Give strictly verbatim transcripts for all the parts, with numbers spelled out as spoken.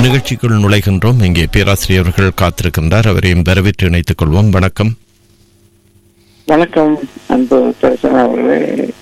நிகழ்ச்சிக்குள் நுழைகின்றோம். இங்கே பேராசிரியர்கள் காத்திருக்கின்றார். அவரையும் வரவேற்று இணைத்துக் கொள்வோம். வணக்கம். வணக்கம் அன்பு பேசன் அவர்களே.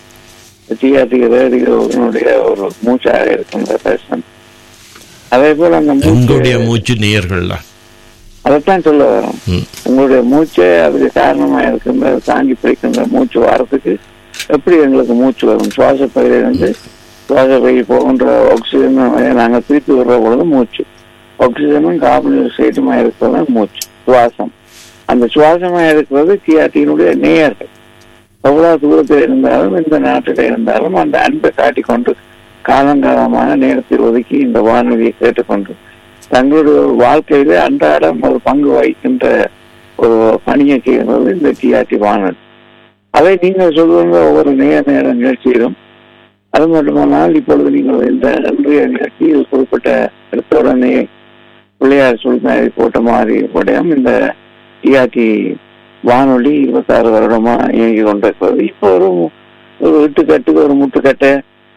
ரேடியோனுடைய ஒரு மூச்சாக இருக்கின்ற பேசன். அதே போல அந்த உங்களுடைய மூச்சு நேயர்கள் அதைத்தான் சொல்ல வரோம். உங்களுடைய மூச்சே அதுக்கு காரணமா இருக்கின்ற தாங்கி பிடிக்கின்ற மூச்சு வாரத்துக்கு எப்படி எங்களுக்கு மூச்சு வரும்? சுவாச பயிலிருந்து சுவாச பயிர் போகின்ற ஆக்சிஜன் நாங்கள் திருப்பி விடுற பொழுது மூச்சு, ஆக்சிஜனும் கார்பன் டை ஆக்சைடுமா இருக்கிறது மூச்சு சுவாசம். அந்த சுவாசமா இருக்கிறது கியாட்டியினுடைய நேயர்கள். எவ்வளவு தூரத்தில் இருந்தாலும் இந்த நாட்டில் இருந்தாலும் அந்த அன்பை காட்டிக்கொண்டு காலங்காலமான நேரத்தில் ஒதுக்கி இந்த வானொலியை கேட்டுக்கொண்டு தங்களுடைய வாழ்க்கையில அன்றாடம் ஒரு பங்கு வகிக்கின்ற ஒரு பணியை செய்கிறது இந்த டிஆர்டி வானொலி. அதை நீங்கள் சொல்லுவாங்க ஒவ்வொரு நேர நேர நிகழ்ச்சியிலும். அது மட்டுமானால் இப்பொழுது நீங்கள் இந்த இன்றைய நிகழ்ச்சியில் குறிப்பிட்ட எடுத்த உடனே பிள்ளையார் சுல்தானை போட்ட மாதிரி உடையம் இந்த டிஆர்டி வானொலி இருபத்தாறு வருடமா இயங்கி கொண்டிருக்கிறது. இப்போ ஒரு ஒரு இட்டுக்கட்டுக்கு ஒரு முட்டுக்கட்டை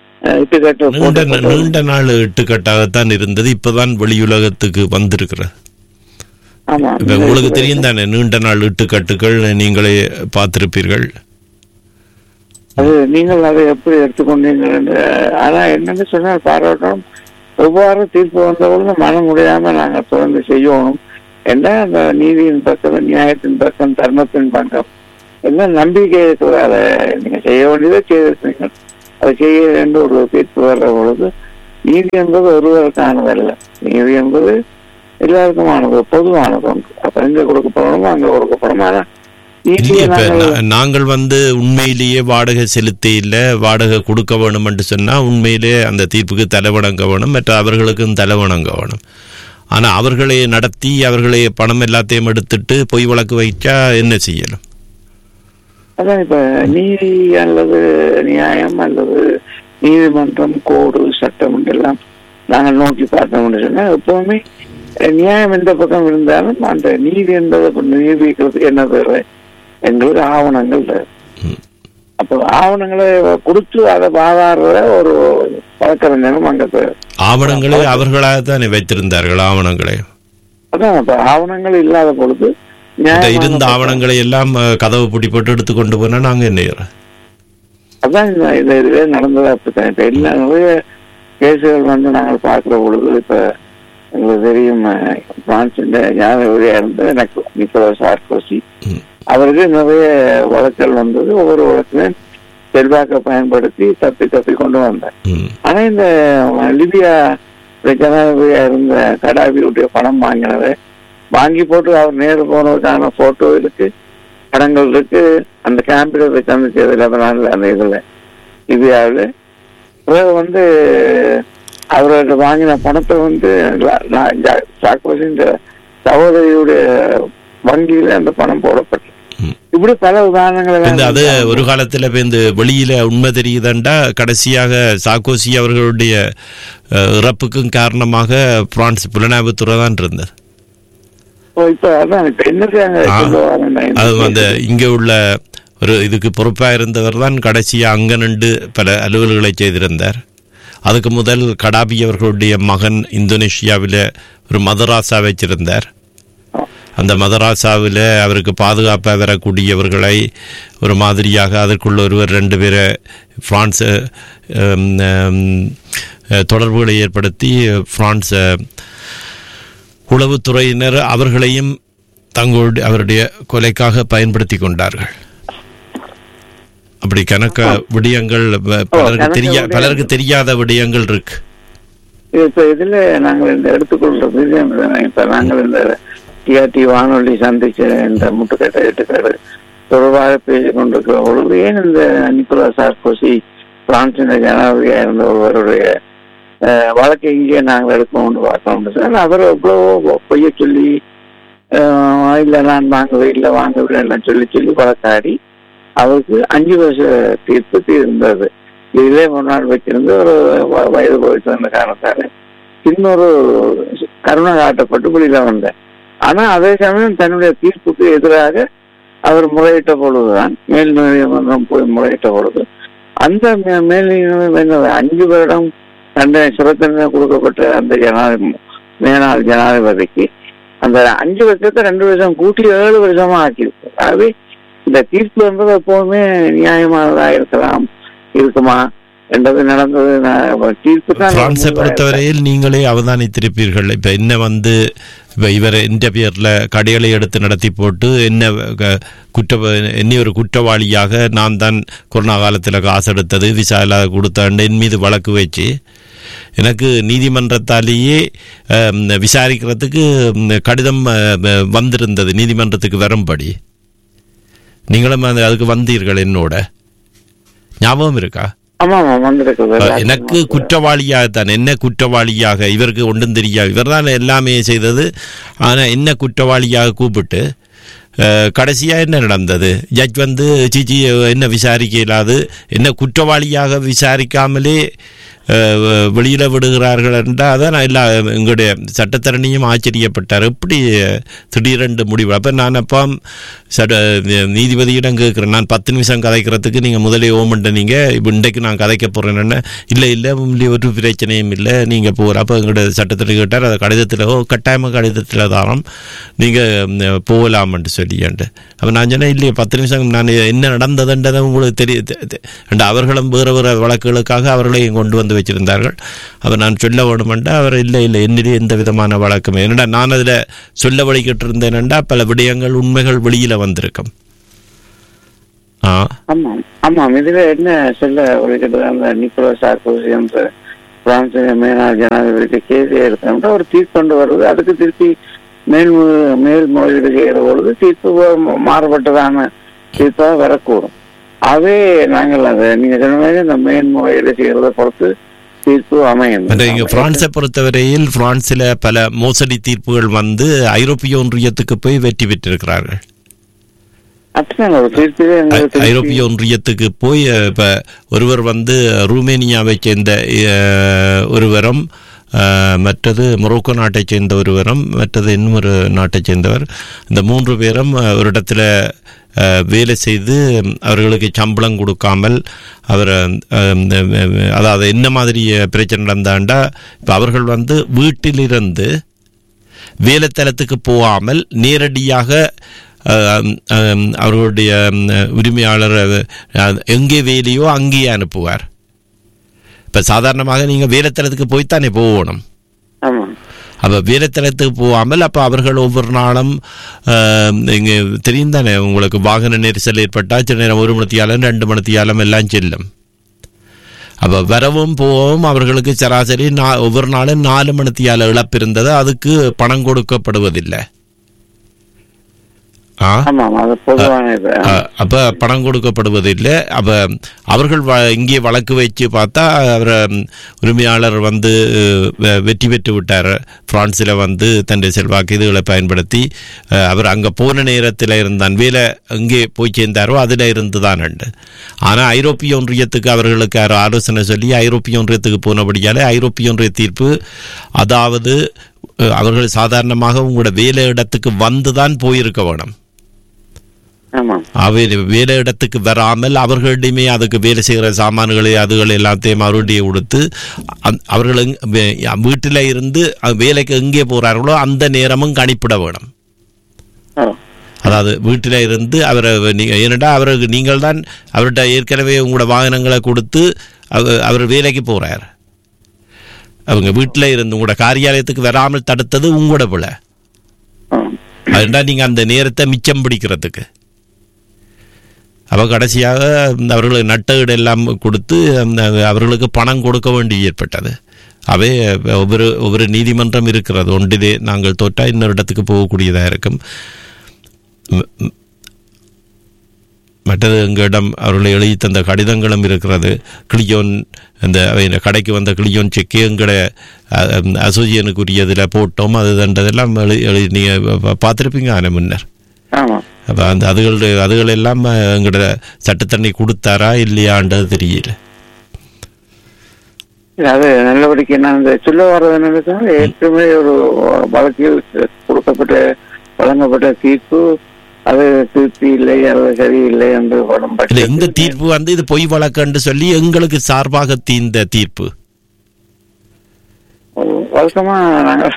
நீண்ட நாள் இட்டுக்கட்டாகத்தான் இருந்தது. இப்பதான் வெளியுலகத்துக்கு வந்திருக்கிற. உங்களுக்கு தெரியும் தானே நீண்ட நாள் இட்டுக்கட்டுகள் நீங்களே பார்த்திருப்பீர்கள். அது நீங்கள் அதை எப்படி எடுத்துக்கொண்டீங்க? ஆனா என்னன்னு சொன்னால் பாராட்டம் எவ்வாறு தீர்ப்பு வந்தவர்களும் மனம் முடியாம நாங்கள் தொடர்ந்து செய்யணும். என்ன அந்த நீதியின் பக்கம், நியாயத்தின் பக்கம், தர்மத்தின் பக்கம் எல்லாம் நம்பிக்கை இருக்கிற அதை நீங்க செய்ய வேண்டியதை செய்திருக்கீங்க. அதை செய்ய வேண்டும் ஒரு தீர்ப்பு வர்ற பொழுது நீதி என்பது ஒருவருக்கானதல்ல. நீதி என்பது எல்லாருக்குமானது, பொதுவானது. அப்ப எங்க கொடுக்கப்படணுமோ அங்க கொடுக்கப்படும். ஆனா நாங்கள் வந்து உண்மையிலேயே வாடகை செலுத்த இல்லை, வாடகை கொடுக்க வேணும் என்று சொன்னா உண்மையிலேயே அந்த தீர்ப்புக்கு தலைவணங்க வேணும், மற்ற அவர்களுக்கும் தலைவணங்க வேணும். ஆனா அவர்களை நடத்தி அவர்களை பணம் எல்லாத்தையும் எடுத்துட்டு பொய் வழக்கு வைச்சா என்ன செய்யலாம்? அதான் இப்ப நீதி அல்லது நியாயம் அல்லது நீதிமன்றம், கோடு, சட்டம் எல்லாம் நாங்கள் நோக்கி பார்த்தோம்னு சொன்னா எப்பவுமே நியாயம் எந்த பக்கம் இருந்தாலும் அந்த நீதி என்பதை நிரூபிக்கிறதுக்கு என்ன தேவை? எங்களுக்கு ஆவணங்கள் தேவை. அப்போ ஆவணங்களை கொடுத்து அதை வாதாடுற ஒரு வழக்கறிஞரும் அங்க தேவை. ஆவணங்களை அவர்களாகத்தான் வைத்திருந்தார்கள். ஆவணங்களை அதான் இப்ப ஆவணங்கள் இல்லாத பொழுது இருந்த ஆவணங்களை எல்லாம் கதவு பூட்டி போட்டு எடுத்து கொண்டு போனா நாங்க என்ன? அதான் இந்த இதுவே நடந்தது. அப்படித்தான் இப்ப எல்லா நிறைய கேசுகள் வந்து நாங்கள் பார்க்கிற பொழுது இப்ப எங்களுக்கு தெரியும் பிரான்சின் ஞாபகம் இருந்த நிக்கோலஸ் சார்கோசி, அவருக்கு நிறைய வழக்குகள் வந்தது. ஒவ்வொரு வழக்கிலும் செல்வாக்கை பயன்படுத்தி தப்பி தப்பி கொண்டு வந்தார். ஆனா இந்த லிபியா ஜனாதிபதியா இருந்த கடாபியுடைய பணம் வாங்கினதை வாங்கி போட்டு அவர் நேரு போனதுக்கான போட்டோ இருக்கு, படங்கள் இருக்கு. அந்த கேம்பில் சந்திச்சது லெபனான்ல அந்த இதுல லிபியாவில். பிறகு வந்து அவர்கிட்ட வாங்கின பணத்தை வந்து சார்கோசின் சகோதரியுடைய வங்கியில அந்த பணம் போடப்பட்டது. இப்படி பல உதாரணங்கள். அது ஒரு காலத்துல இந்த வெளியில உண்மை தெரியுதுண்டா கடைசியாக சார்கோசி அவர்களுடைய இறப்புக்கும் காரணமாக பிரான்ஸ் புலனாய்வுத்துறை தான் இருந்தது. அந்த இங்க உள்ள ஒரு இதுக்கு பொறுப்பா இருந்தவர் தான் கடைசியா அங்க நின்று பல அலுவல்களை செய்திருந்தார். அதுக்கு முதல் கடாபி அவர்களுடைய மகன் இந்தோனேஷியாவில ஒரு மதராசா வச்சிருந்தார். அந்த மதராசாவில் அவருக்கு பாதுகாப்பாக வரக்கூடியவர்களை ஒரு மாதிரியாக அதற்குள்ள ஒருவர் ரெண்டு பேரை பிரான்ஸ் தொடர்புகளை ஏற்படுத்தி பிரான்ஸ் உளவுத்துறையினர் அவர்களையும் தங்களுடைய அவருடைய கொலைக்காக பயன்படுத்தி கொண்டார்கள். அப்படி கணக்க விடயங்கள் பலருக்கு தெரிய பலருக்கு தெரியாத விடயங்கள் இருக்கு. இப்ப இதுல நாங்கள் இந்த எடுத்துக்கொள்றது இப்ப நாங்கள் இந்த டிஆர்டி வானொலி சந்திச்ச இந்த முட்டுக்கட்டை எட்டுக்கட்டு தொடர்பாக பேசிக் கொண்டிருக்கிற பொழுது ஏன் இந்த நிக்கோலஸ் சார்கோசி பிரான்சின் ஜனாதிபதியா இருந்த ஒருவருடைய வழக்கை இங்கே நாங்கள் எடுக்கணும்னு பார்த்தோம். அவர் எவ்வளவோ பொய்ய சொல்லி இல்லை நான் வாங்கவே இல்லை வாங்கவில்லை எல்லாம் சொல்லி சொல்லி வழக்காடி அவருக்கு அஞ்சு வருஷ தீர்ப்பு இருந்தது. இதிலே முன்னாள் வச்சிருந்து ஒரு வயது போயிட்டு வந்த காரணத்தால இன்னொரு கருணை காட்டப்பட்டு வெளியில வந்தேன். ஆனா அதே சமயம் தன்னுடைய தீர்ப்புக்கு எதிராக அவர் முறையிட்ட பொழுதுதான் மேல் நீதிமன்றம் போய் முறையிட்ட பொழுது அந்த மேல் நீதிமன்றம் அஞ்சு வருடம் தண்டனை சிறை தண்டனை கொடுக்கப்பட்ட அந்த ஜனாதிபதி மேலாள் ஜனாதிபதிக்கு அந்த அஞ்சு வருஷத்தை ரெண்டு வருஷம் கூட்டி ஏழு வருஷமா ஆக்கியிருக்கு. ஆகவே இந்த தீர்ப்பு என்பது எப்போதுமே நியாயமானதா இருக்கலாம் இருக்குமா என்றது நடந்தது. தீர்ப்பு தான் பிரான்ஸை பொறுத்தவரையில் நீங்களே அவதானித்திருப்பீர்கள். இப்ப என்ன வந்து இப்ப இவர் இந்த பேர்ல கடைகளை எடுத்து நடத்தி போட்டு என்ன குற்ற என்ன ஒரு குற்றவாளியாக நான் தான் கொரோனா காலத்தில் காசு எடுத்தது விசா இல்லாத கொடுத்தேன் என் மீது வழக்கு வச்சு எனக்கு நீதிமன்றத்தாலேயே விசாரிக்கிறதுக்கு கடிதம் வந்திருந்தது, நீதிமன்றத்துக்கு வரும்படி. நீங்களும் அதுக்கு வந்தீர்கள், என்னோட ஞாபகம் இருக்கா? எனக்கு குற்றவாளியாகத்தான், என்ன குற்றவாளியாக, இவருக்கு ஒன்றும் தெரியாது, இவர் தான் எல்லாமே செய்தது. ஆனால் என்ன குற்றவாளியாக கூப்பிட்டு கடைசியா என்ன நடந்தது? ஜட்ஜ் வந்து சிச்சி என்ன விசாரிக்க இல்லாது என்ன குற்றவாளியாக விசாரிக்காமலே வெளியில விடுகிறார்கள் என்றால் அதான் எல்லா எங்களுடைய சட்டத்தரணியும் ஆச்சரியப்பட்டார். எப்படி திடீரென்று முடிவு? அப்போ நான் அப்போ சட்ட நீதிபதியிடம் கேட்குறேன், நான் பத்து நிமிஷம் கதைக்கிறதுக்கு நீங்கள் முதலே ஓமண்ட நீங்கள் இப்போ இன்றைக்கு நான் கதைக்க போகிறேன்னு. இல்லை இல்லை இல்லை ஒரு பிரச்சனையும் இல்லை, நீங்கள் போகிற. அப்போ எங்களுடைய சட்டத்தில் கேட்டார், அதை கடிதத்தில் ஓ கட்டாயமாக கடிதத்தில் தாரம் நீங்கள் போகலாம்ன்ட்டு சொல்லியாண்டு. அப்போ நான் சொன்னேன் இல்லையே பத்து நிமிஷம் நான் என்ன நடந்ததுன்றதை உங்களுக்கு தெரிய அவர்களும் வேறு வேறு வழக்குகளுக்காக அவர்களையும் கொண்டு வந்து வச்சிருந்தார்கள். அவர் நான் சொல்ல வேணுமெண்டா அவர் இல்லை இல்லை என்னிலே எந்த விதமான வழக்கமே என்னடா நான் அதில் சொல்ல வழிகிட்டு இருந்தேன்டா பல விடயங்கள் உண்மைகள் வெளியில வந்திருக்கும். ஆமாம் ஆமாம் இதுல என்ன சொல்ல வழிகிட்டு அந்த நிக்கோலா சார்கோசி என்ற பிரான்ஸ் மேலாள் ஜனாதிபதிக்கு கேஸ் எடுத்தோம்னா ஒரு தீர்ப்பு கொண்டு வருது, அதுக்கு திருப்பி மேல் மேல்முறையீடு செய்கிற பொழுது தீர்ப்பு மாறுபட்டதான தீர்ப்பாக வரக்கூடும். அவே நாங்கள் அதை நீங்க சொன்ன மாதிரி இந்த மேன்முறையீடு செய்யறதை பொறுத்து தீர்ப்பு அமையும். பிரான்ஸை பொறுத்தவரையில் பிரான்சில் பல மோசடி தீர்ப்புகள் வந்து ஐரோப்பிய ஒன்றியத்துக்கு போய் வெற்றி பெற்றிருக்கிறார்கள். ஐரோப்பிய ஒன்றியத்துக்கு போய் இப்ப ஒருவர் வந்து ருமேனியாவை சேர்ந்த ஒருவரும், மற்றது மொரோக்கோ நாட்டை சேர்ந்த ஒருவரும், மற்றது இன்னொரு நாட்டை சேர்ந்தவர், இந்த மூன்று பேரும் ஒரு இடத்துல வேலை செய்து அவர்களுக்கு சம்பளம் கொடுக்காமல் அவர் அதாவது என்ன மாதிரி பிரச்சனை நடந்தாண்டா இப்போ அவர்கள் வந்து வீட்டிலிருந்து வேலைத்தலத்துக்கு போகாமல் நேரடியாக அவர்களுடைய உரிமையாளர் எங்கே வேலையோ அங்கேயே அனுப்புவார். இப்போ சாதாரணமாக நீங்கள் வேலைத்தலத்துக்கு போய்த்தானே போகணும். அப்போ வேலைத்தலத்துக்கு போகாமல் அப்போ அவர்கள் ஒவ்வொரு நாளும் இங்கே தெரியும் தானே உங்களுக்கு வாகன நெரிசல் ஏற்பட்டால் சில நேரம் ஒரு மணித்தியாலம் ரெண்டு மணித்தியாலம் எல்லாம் செல்லும். அப்போ வரவும் போகவும் அவர்களுக்கு சராசரி நா ஒவ்வொரு நாளும் நாலு மணித்தியால இழப்பு இருந்தது, அதுக்கு பணம் கொடுக்கப்படுவதில்லை. அப்ப பணம் கொடுக்கப்படுவது இல்லை. அப்ப அவர்கள் இங்கே வழக்கு வச்சு பார்த்தா அவர் உரிமையாளர் வந்து வெற்றி பெற்று விட்டார். பிரான்ஸில் வந்து தன்னுடைய செல்வாக்கு இதுகளை பயன்படுத்தி அவர் அங்கே போன நேரத்தில் இருந்தான், வேலை எங்கே போய் சேர்ந்தாரோ அதில் இருந்து தான் உண்டு. ஆனால் ஐரோப்பிய ஒன்றியத்துக்கு அவர்களுக்கு ஆலோசனை சொல்லி ஐரோப்பிய ஒன்றியத்துக்கு போனபடியாலே ஐரோப்பிய ஒன்றிய தீர்ப்பு, அதாவது அவர்கள் சாதாரணமாக உங்களோட வேலை இடத்துக்கு வந்துதான் போயிருக்க வேணும். வேலை இடத்துக்கு வராமல் அவர்களிடமே அதுக்கு வேலை செய்கிற சாமான்களை அதுகள் எல்லாத்தையும் அவருடைய கொடுத்து அவர்கள் வீட்டில் இருந்து வேலைக்கு எங்கே போறார்களோ அந்த நேரமும் கணிப்பிட வேணும். அதாவது வீட்டில் இருந்து அவரை ஏனென்றா அவருக்கு நீங்கள் தான் அவர்கிட்ட ஏற்கனவே உங்களோட வாகனங்களை கொடுத்து அவர் வேலைக்கு போறார். அவங்க வீட்டில் இருந்து உங்களோட காரியாலயத்துக்கு வராமல் தடுத்தது உங்களோட பிள்ளை. அதுண்டா நீங்க அந்த நேரத்தை மிச்சம் பிடிக்கிறதுக்கு அவ கடைசியாக அவர்களுக்கு நட்டஈடு எல்லாம் கொடுத்து அவர்களுக்கு பணம் கொடுக்க வேண்டி ஏற்பட்டது. அவை ஒவ்வொரு ஒவ்வொரு நீதிமன்றம் இருக்கிறது, ஒன்றிலே நாங்கள் தோற்றா இன்னொரு இடத்துக்கு போகக்கூடியதாக இருக்கும். மற்றது எங்களிடம் அவர்களை எழுதி தந்த கடிதங்களும் இருக்கிறது. கிளியோன் அந்த கடைக்கு வந்த கிளியோன் செக்கு எங்களை அசோசியனுக்குரியதில் போட்டோம், அது தண்டதெல்லாம் எழுதி எழுதி நீங்கள் பார்த்துருப்பீங்க ஆன முன்னர். அப்போ அந்த அதுகள் அதுகள் எல்லாம் எங்களோட சட்டத்தண்ணி கொடுத்தாரா இல்லையான்றது தெரியல. அது நல்லபடிக்கு நான் இந்த சொல்ல வர்றது என்னன்னா, ஏற்கனவே ஒரு வழக்கில் கொடுக்கப்பட்ட வழங்கப்பட்ட தீர்ப்பு அது திருப்தி இல்லை, அது சரியில்லை என்று படம். இந்த தீர்ப்பு வந்து இது பொய் வழக்கு சொல்லி எங்களுக்கு சார்பாக தீர்ந்த தீர்ப்பு. வழக்கமா நாங்க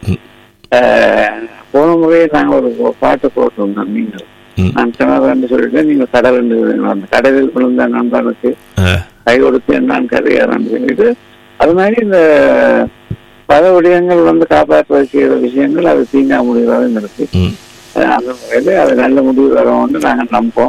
போன முறையே நாங்க ஒரு பாட்டு போட்டிருந்தோம். நீங்கள் நான் கிணறு சொல்லிட்டு நீங்க கடல் அந்த கடலில் விழுந்த நண்பனுக்கு கை கொடுத்து என்னான்னு கதையாரான்னு சொல்லிட்டு அது மாதிரி இந்த பல விடயங்கள் வந்து காப்பாற்ற செய்கிற விஷயங்கள் அது தீங்கா முடிவாக இருக்கு. அந்த முறையில அது நல்ல முடிவு வரோம்னு நாங்க நம்போம்.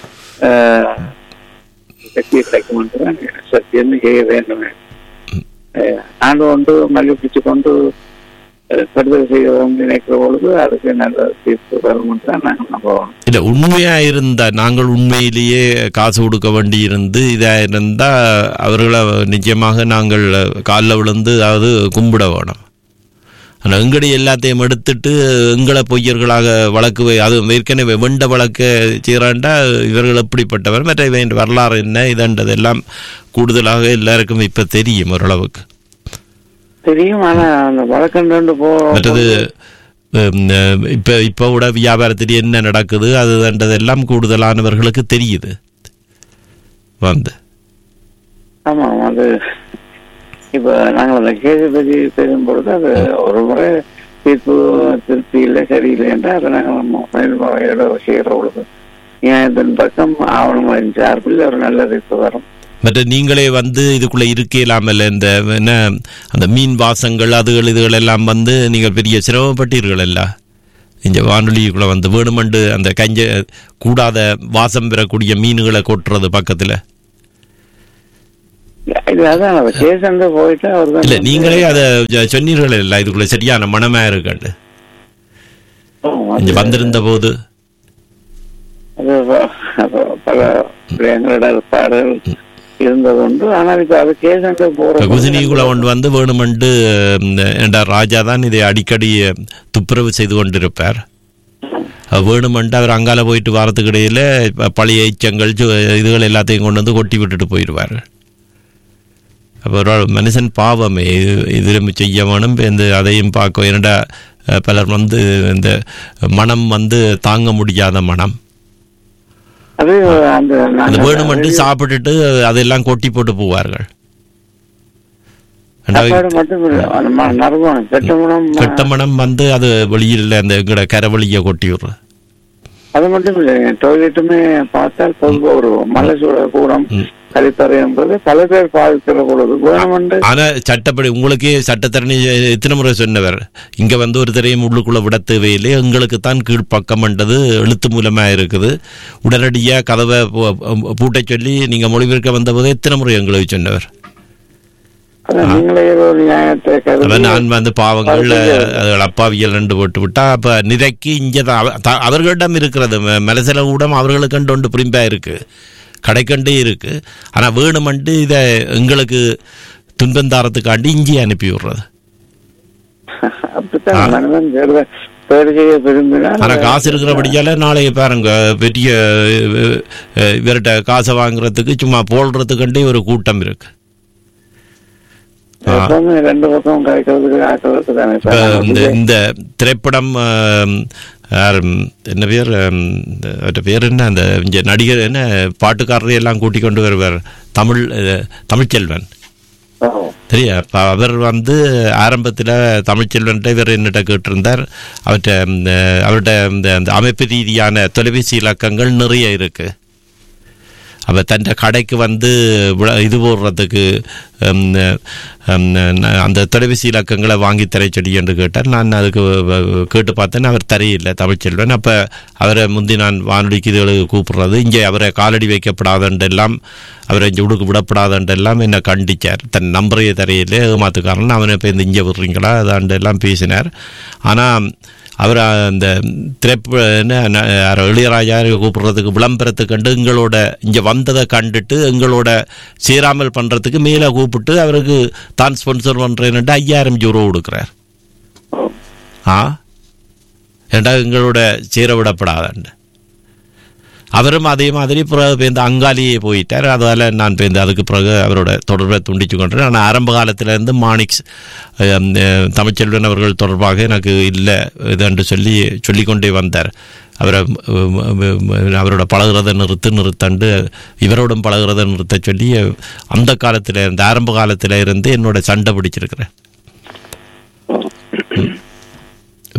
சக்தி கிடைக்கும் சக்தின்னு செய்ய வேண்டும். நாங்கள் ஒன்று மல்லி பிடிச்சு கொண்டு கடுதல் செய்ய நினைக்கிற பொழுது அதுக்கு நல்ல தீர்ப்பு வரும் தான் நாங்கள் நம்புவோம். இல்ல உண்மையா இருந்தா நாங்கள் உண்மையிலேயே காசு கொடுக்க வேண்டி இருந்து இதா இருந்தா அவர்களை நிச்சயமாக நாங்கள் காலில் விழுந்து அதாவது கும்பிட வேணும். ஆனால் எங்கடி எல்லாத்தையும் எடுத்துட்டு எங்களை பொய்யர்களாக வழக்கு அது ஏற்கனவே வெண்ட வழக்க செய்கிறாண்டா இவர்கள் எப்படிப்பட்டவர் மற்ற இவன் வரலாறு என்ன இதன்றதெல்லாம் கூடுதலாக எல்லாருக்கும் இப்போ தெரியும் ஓரளவுக்கு தெரியும். ஆனா அந்த வழக்கண்டு போ மற்றது இப்ப இப்ப கூட வியாபாரத்தில் என்ன நடக்குது அதுன்றதெல்லாம் கூடுதலானவர்களுக்கு தெரியுது வந்து. ஆமா அது இப்ப நாங்கள் அந்த கேஸை பற்றி பேசும்பொழுது அது ஒரு முறை தீர்ப்பு திருப்தி இல்லை சரியில்லை என்றால் அதை நாங்கள் செய்கிற பொழுது நியாயத்தின் பக்கம் ஆவணங்களின் சார்பில் ஒரு நல்ல தீர்ப்பு வரும். மற்ற நீங்களே வந்து இதுக்குள்ளே இருக்கலாமல் இந்த என்ன அந்த மீன் வாசங்கள் அதுகள் இதுகள் எல்லாம் வந்து நீங்கள் பெரிய சிரமப்பட்டீர்கள் அல்ல இந்த வானொலிக்குள்ளே வந்து வேணுமெண்டு அந்த கஞ்ச கூடாத வாசம் பெறக்கூடிய மீன்களை கொட்டுறது பக்கத்தில் இல்லை நீங்களே அதை சொன்னீர்கள் இல்லை இதுக்குள்ள சரியான மனமா இருக்காண்டு இங்கே வந்திருந்த போது இருந்ததுண்டு. ஆனால் இப்ப அது கேஸ் போற குசினிக்குள்ள கொண்டு வந்து வேணுமெண்டு என்ற ராஜா தான் இதை அடிக்கடி துப்புரவு செய்து கொண்டிருப்பார். வேணுமெண்டு அவர் அங்கால போயிட்டு வாரத்துக்கு இடையில பழைய எச்சங்கள் இதுகள் எல்லாத்தையும் கொண்டு வந்து கொட்டி விட்டுட்டு போயிடுவார். அப்போ ஒரு மனுஷன் பாவமே இதில் செய்ய வேணும் இந்த அதையும் பார்க்க இரண்டா பலர் வந்து இந்த மனம் வந்து தாங்க முடியாத மனம் அது அந்த வேணுமென்று சாப்பிட்டுட்டு அதெல்லாம் கொட்டி போட்டு போவார்கள். கெட்ட மனம் வந்து அது வெளியில் அந்த எங்கட கரவழிய கொட்டி விடுறது. அது மட்டும் இல்லை, டாய்லெட்டுமே பார்த்தால் பொதுவாக ஒரு மலை கூடம் கழிப்பறை என்பது பல பேர் பாதிக்கிற பொழுது வேணுமென்று. ஆனா சட்டப்படி உங்களுக்கே சட்டத்தரணி எத்தனை முறை சொன்னவர் இங்க வந்து ஒரு திரையும் உள்ளுக்குள்ள விட தேவையில்லை எங்களுக்கு தான் கீழ்ப்பக்கம் என்றது எழுத்து மூலமா இருக்குது உடனடியா கதவை பூட்டை சொல்லி நீங்க மொழிபெயர்க்க வந்த போது எத்தனை முறை எங்களுக்கு சொன்னவர். நான் வந்து பாவங்கள் அப்பாவியல் ரெண்டு போட்டு விட்டா அப்ப நிறைக்கு இங்கதான் அவர்களிடம் இருக்கிறது மனசில கூட அவர்களுக்கு ஒன்று புரிம்பா இருக்கு கடைக்கண்டே இருக்கு. ஆனா வேணுமெண்டு இதை எங்களுக்கு துன்பந்தாரத்துக்காண்டி இஞ்சி அனுப்பி விடுறது. ஆனா காசு இருக்கிறபடியால நாளைய பாருங்க பெரிய இவர்கிட்ட காசை வாங்குறதுக்கு சும்மா போடுறதுக்கண்டே ஒரு கூட்டம் இருக்கு. இந்த திரைப்படம் என்ன பேர் பேர் என்ன அந்த நடிகர் என்ன பாட்டுக்காரரை எல்லாம் கூட்டிக் கொண்டு வருவார் தமிழ் தமிழ்ச்செல்வன் சரியா. அவர் வந்து ஆரம்பத்தில் தமிழ்ச்செல்வன் இவர் என்னிட்ட கேட்டிருந்தார். அவர்கிட்ட அவர்கிட்ட இந்த அமைப்பு ரீதியான தொலைபேசி இலக்கங்கள் நிறைய இருக்கு. அப்போ தன் கடைக்கு வந்து இது போடுறதுக்கு அந்த தொலைபேசி இலக்கங்களை வாங்கி தர சொல்லி என்று கேட்டார். நான் அதுக்கு கேட்டு பார்த்தேன், அவர் தரையில்லை தமிழ்ச்செல்வன். அப்போ அவரை முந்தி நான் வானொலிக்கு இதுகளுக்கு கூப்பிடுறது இங்கே அவரை காலடி வைக்கப்படாதென்றெல்லாம் அவரை இங்கே உடுக்கு விடப்படாதென்றெல்லாம் என்னை கண்டிச்சார். தன் நம்பரையே தரையில்லை ஏமாத்துக்காரன் அவனை இப்போ இந்த இங்கே விடுறீங்களா அதாண்டெல்லாம் பேசினார். ஆனால் அவர் அந்த திரைப்ப இளையராஜா கூப்பிடுறதுக்கு விளம்பரத்தை கண்டு எங்களோட இங்கே வந்ததை கண்டுட்டு எங்களோட சேராமல் பண்ணுறதுக்கு மேலே கூப்பிட்டு அவருக்கு தான் ஸ்பான்சர் பண்ணுறேன்ட்டு ஐயாயிரம் ஜூரோ கொடுக்குறார். ஆ ஏண்டா எங்களோட சேர விடப்படாதண்டு. அவரும் அதே மாதிரி பிறகு பேருந்து அங்காலியே போயிட்டார். அதால் நான் பேருந்து அதுக்கு பிறகு அவரோட தொடர்பை துண்டிச்சு கொண்டேன். ஆனால் ஆரம்ப காலத்திலேருந்து மாணிக்ஸ் தமிழ்ச்செல்வன் அவர்கள் தொடர்பாக எனக்கு இல்லை இதுன்னு சொல்லி சொல்லிக்கொண்டே வந்தார். அவரை அவரோட பழகிறத நிறுத்து நிறுத்தண்டு இவரோடும் பழகிறத நிறுத்த சொல்லி அந்த காலத்தில் இருந்து ஆரம்ப காலத்தில் இருந்து என்னோட சண்டை பிடிச்சிருக்கிறேன்.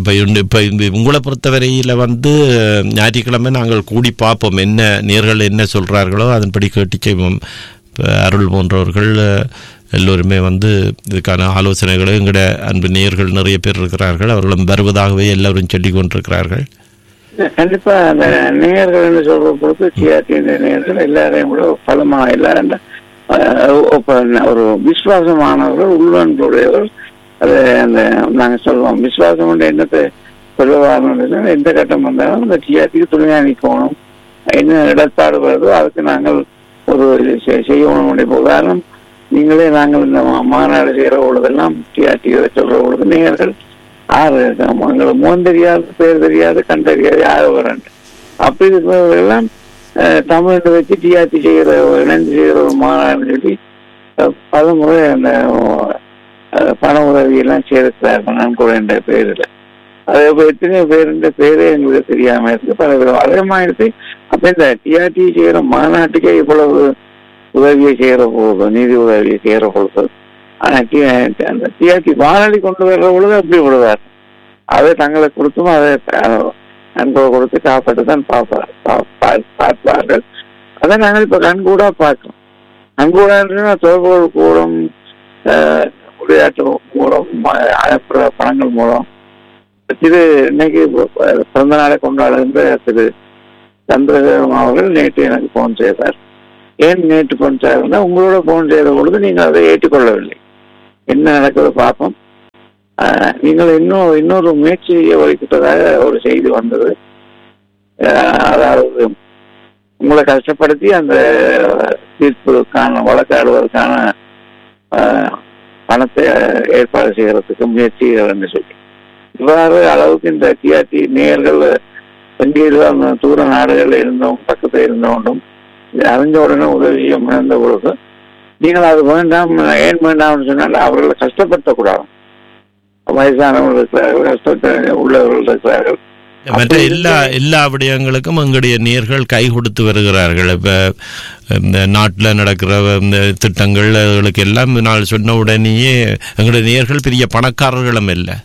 இப்போ இப்போ உங்களை பொறுத்தவரையில் வந்து ஞாயிற்றுக்கிழமை நாங்கள் கூடி பார்ப்போம், என்ன நேர்கள் என்ன சொல்கிறார்களோ அதன்படி கேட்டு செய்வோம். இப்போ அருள் போன்றவர்கள் எல்லோருமே வந்து இதுக்கான ஆலோசனைகளை எங்களோட அன்பு நேயர்கள் நிறைய பேர் இருக்கிறார்கள், அவர்களும் வருவதாகவே எல்லோரும் சொல்லிக் கொண்டிருக்கிறார்கள். கண்டிப்பா அந்த நேயர்கள் சொல்ற பொறுத்து டிஆர்டி நேயர்கள் எல்லாரையும் கூட பலமா எல்லாரும் ஒரு விசுவாசமானவர்கள் உள்ளன்புடையவர்கள். அது அந்த நாங்க சொல்லுவோம் விசுவாசம் என்னத்தை சொல்ல வரணும், எந்த கட்டம் வந்தாலும் அந்த டிஆர்டிக்கு துணையா நிற்கணும், என்ன இடர்பாடு வருதோ அதுக்கு நாங்கள் ஒரு செய்யணும். உதாரணம் நீங்களே நாங்கள் இந்த மாநாடு செய்கிற பொழுதெல்லாம் டிஆர்டி சொல்ற பொழுது நேயர்கள் ஆறு எங்களுக்கு முகம் தெரியாது, பேர் தெரியாது, கண் தெரியாது, யாரு வரேன் அப்படி இருக்கிறவர்களெல்லாம் தமிழ் வச்சு டிஆர்டி செய்கிற இணைந்து செய்கிற ஒரு மாநாடு சொல்லி பல முறை அந்த பண உதவியெல்லாம் சேர்க்கிறார்கள் நன்கொடை என்ற பேரில். அது எத்தனையோ பேருன்ற பேரே எங்களுக்கு தெரியாம இருக்கு, பல பேர் அதிகமாயிடுச்சு. அப்ப இந்த டிஆர்டி செய்கிற மாநாட்டுக்கே இவ்வளவு உதவியை செய்கிற பொழுது, நிதி உதவியை செய்கிற பொழுது, ஆனா அந்த டிஆர்டி வானொலி கொண்டு வர்ற பொழுது அப்படி விடுவார். அதை தங்களை கொடுத்தும் அதை நன்கொடை கொடுத்து காப்பாற்ற தான் பார்ப்பார்கள். அதை நாங்கள் இப்ப கண்கூடா பார்க்கிறோம். கண்கூடா தொடர்பு கூடம், விளையாட்டு மூலம், அனுப்புற பணங்கள் மூலம் திரு இன்னைக்கு பிறந்த நாளை கொண்டாடுகின்ற திரு சந்திரசேகரம் அவர்கள் நேற்று எனக்கு போன் செய்தார். ஏன் நேற்று போன் செய்தார்னா உங்களோட போன் செய்த பொழுது நீங்கள் அதை ஏற்றுக்கொள்ளவில்லை, என்ன நடக்குது பார்ப்போம், நீங்கள் இன்னும் இன்னொரு முயற்சியை வகிக்கிட்டதாக ஒரு செய்தி வந்தது. அதாவது உங்களை கஷ்டப்படுத்தி அந்த தீர்ப்புக்கான வழக்காடுவதற்கான பணத்தை ஏற்பாடு செய்யறதுக்கு முயற்சிகள் சொல்லி இவ்வாறு அளவுக்கு இந்த டிஆர்டி நேயர்கள் எங்கேயும் தூர நாடுகளில் இருந்தோம், பக்கத்தில் இருந்தோண்டும் அறிஞ்ச உடனே உதவியை முயன்ற பொழுது நீங்கள் அது வேண்டாம், ஏன் வேண்டாம்னு சொன்னால் அவர்களை கஷ்டப்படுத்தக்கூடாது. வயசானவர்கள் இருக்கிறார்கள், கஷ்டத்தை உள்ளவர்கள் இருக்கிறார்கள். மற்ற எல்லா எல்லா விடயங்களுக்கும் எங்களுடைய நேர்கள் கை கொடுத்து வருகிறார்கள். இப்போ இந்த நாட்டில் நடக்கிற இந்த திட்டங்களுக்கு எல்லாம் நான் சொன்ன உடனேயே எங்களுடைய நேர்கள் பெரிய பணக்காரர்களும் இல்லை.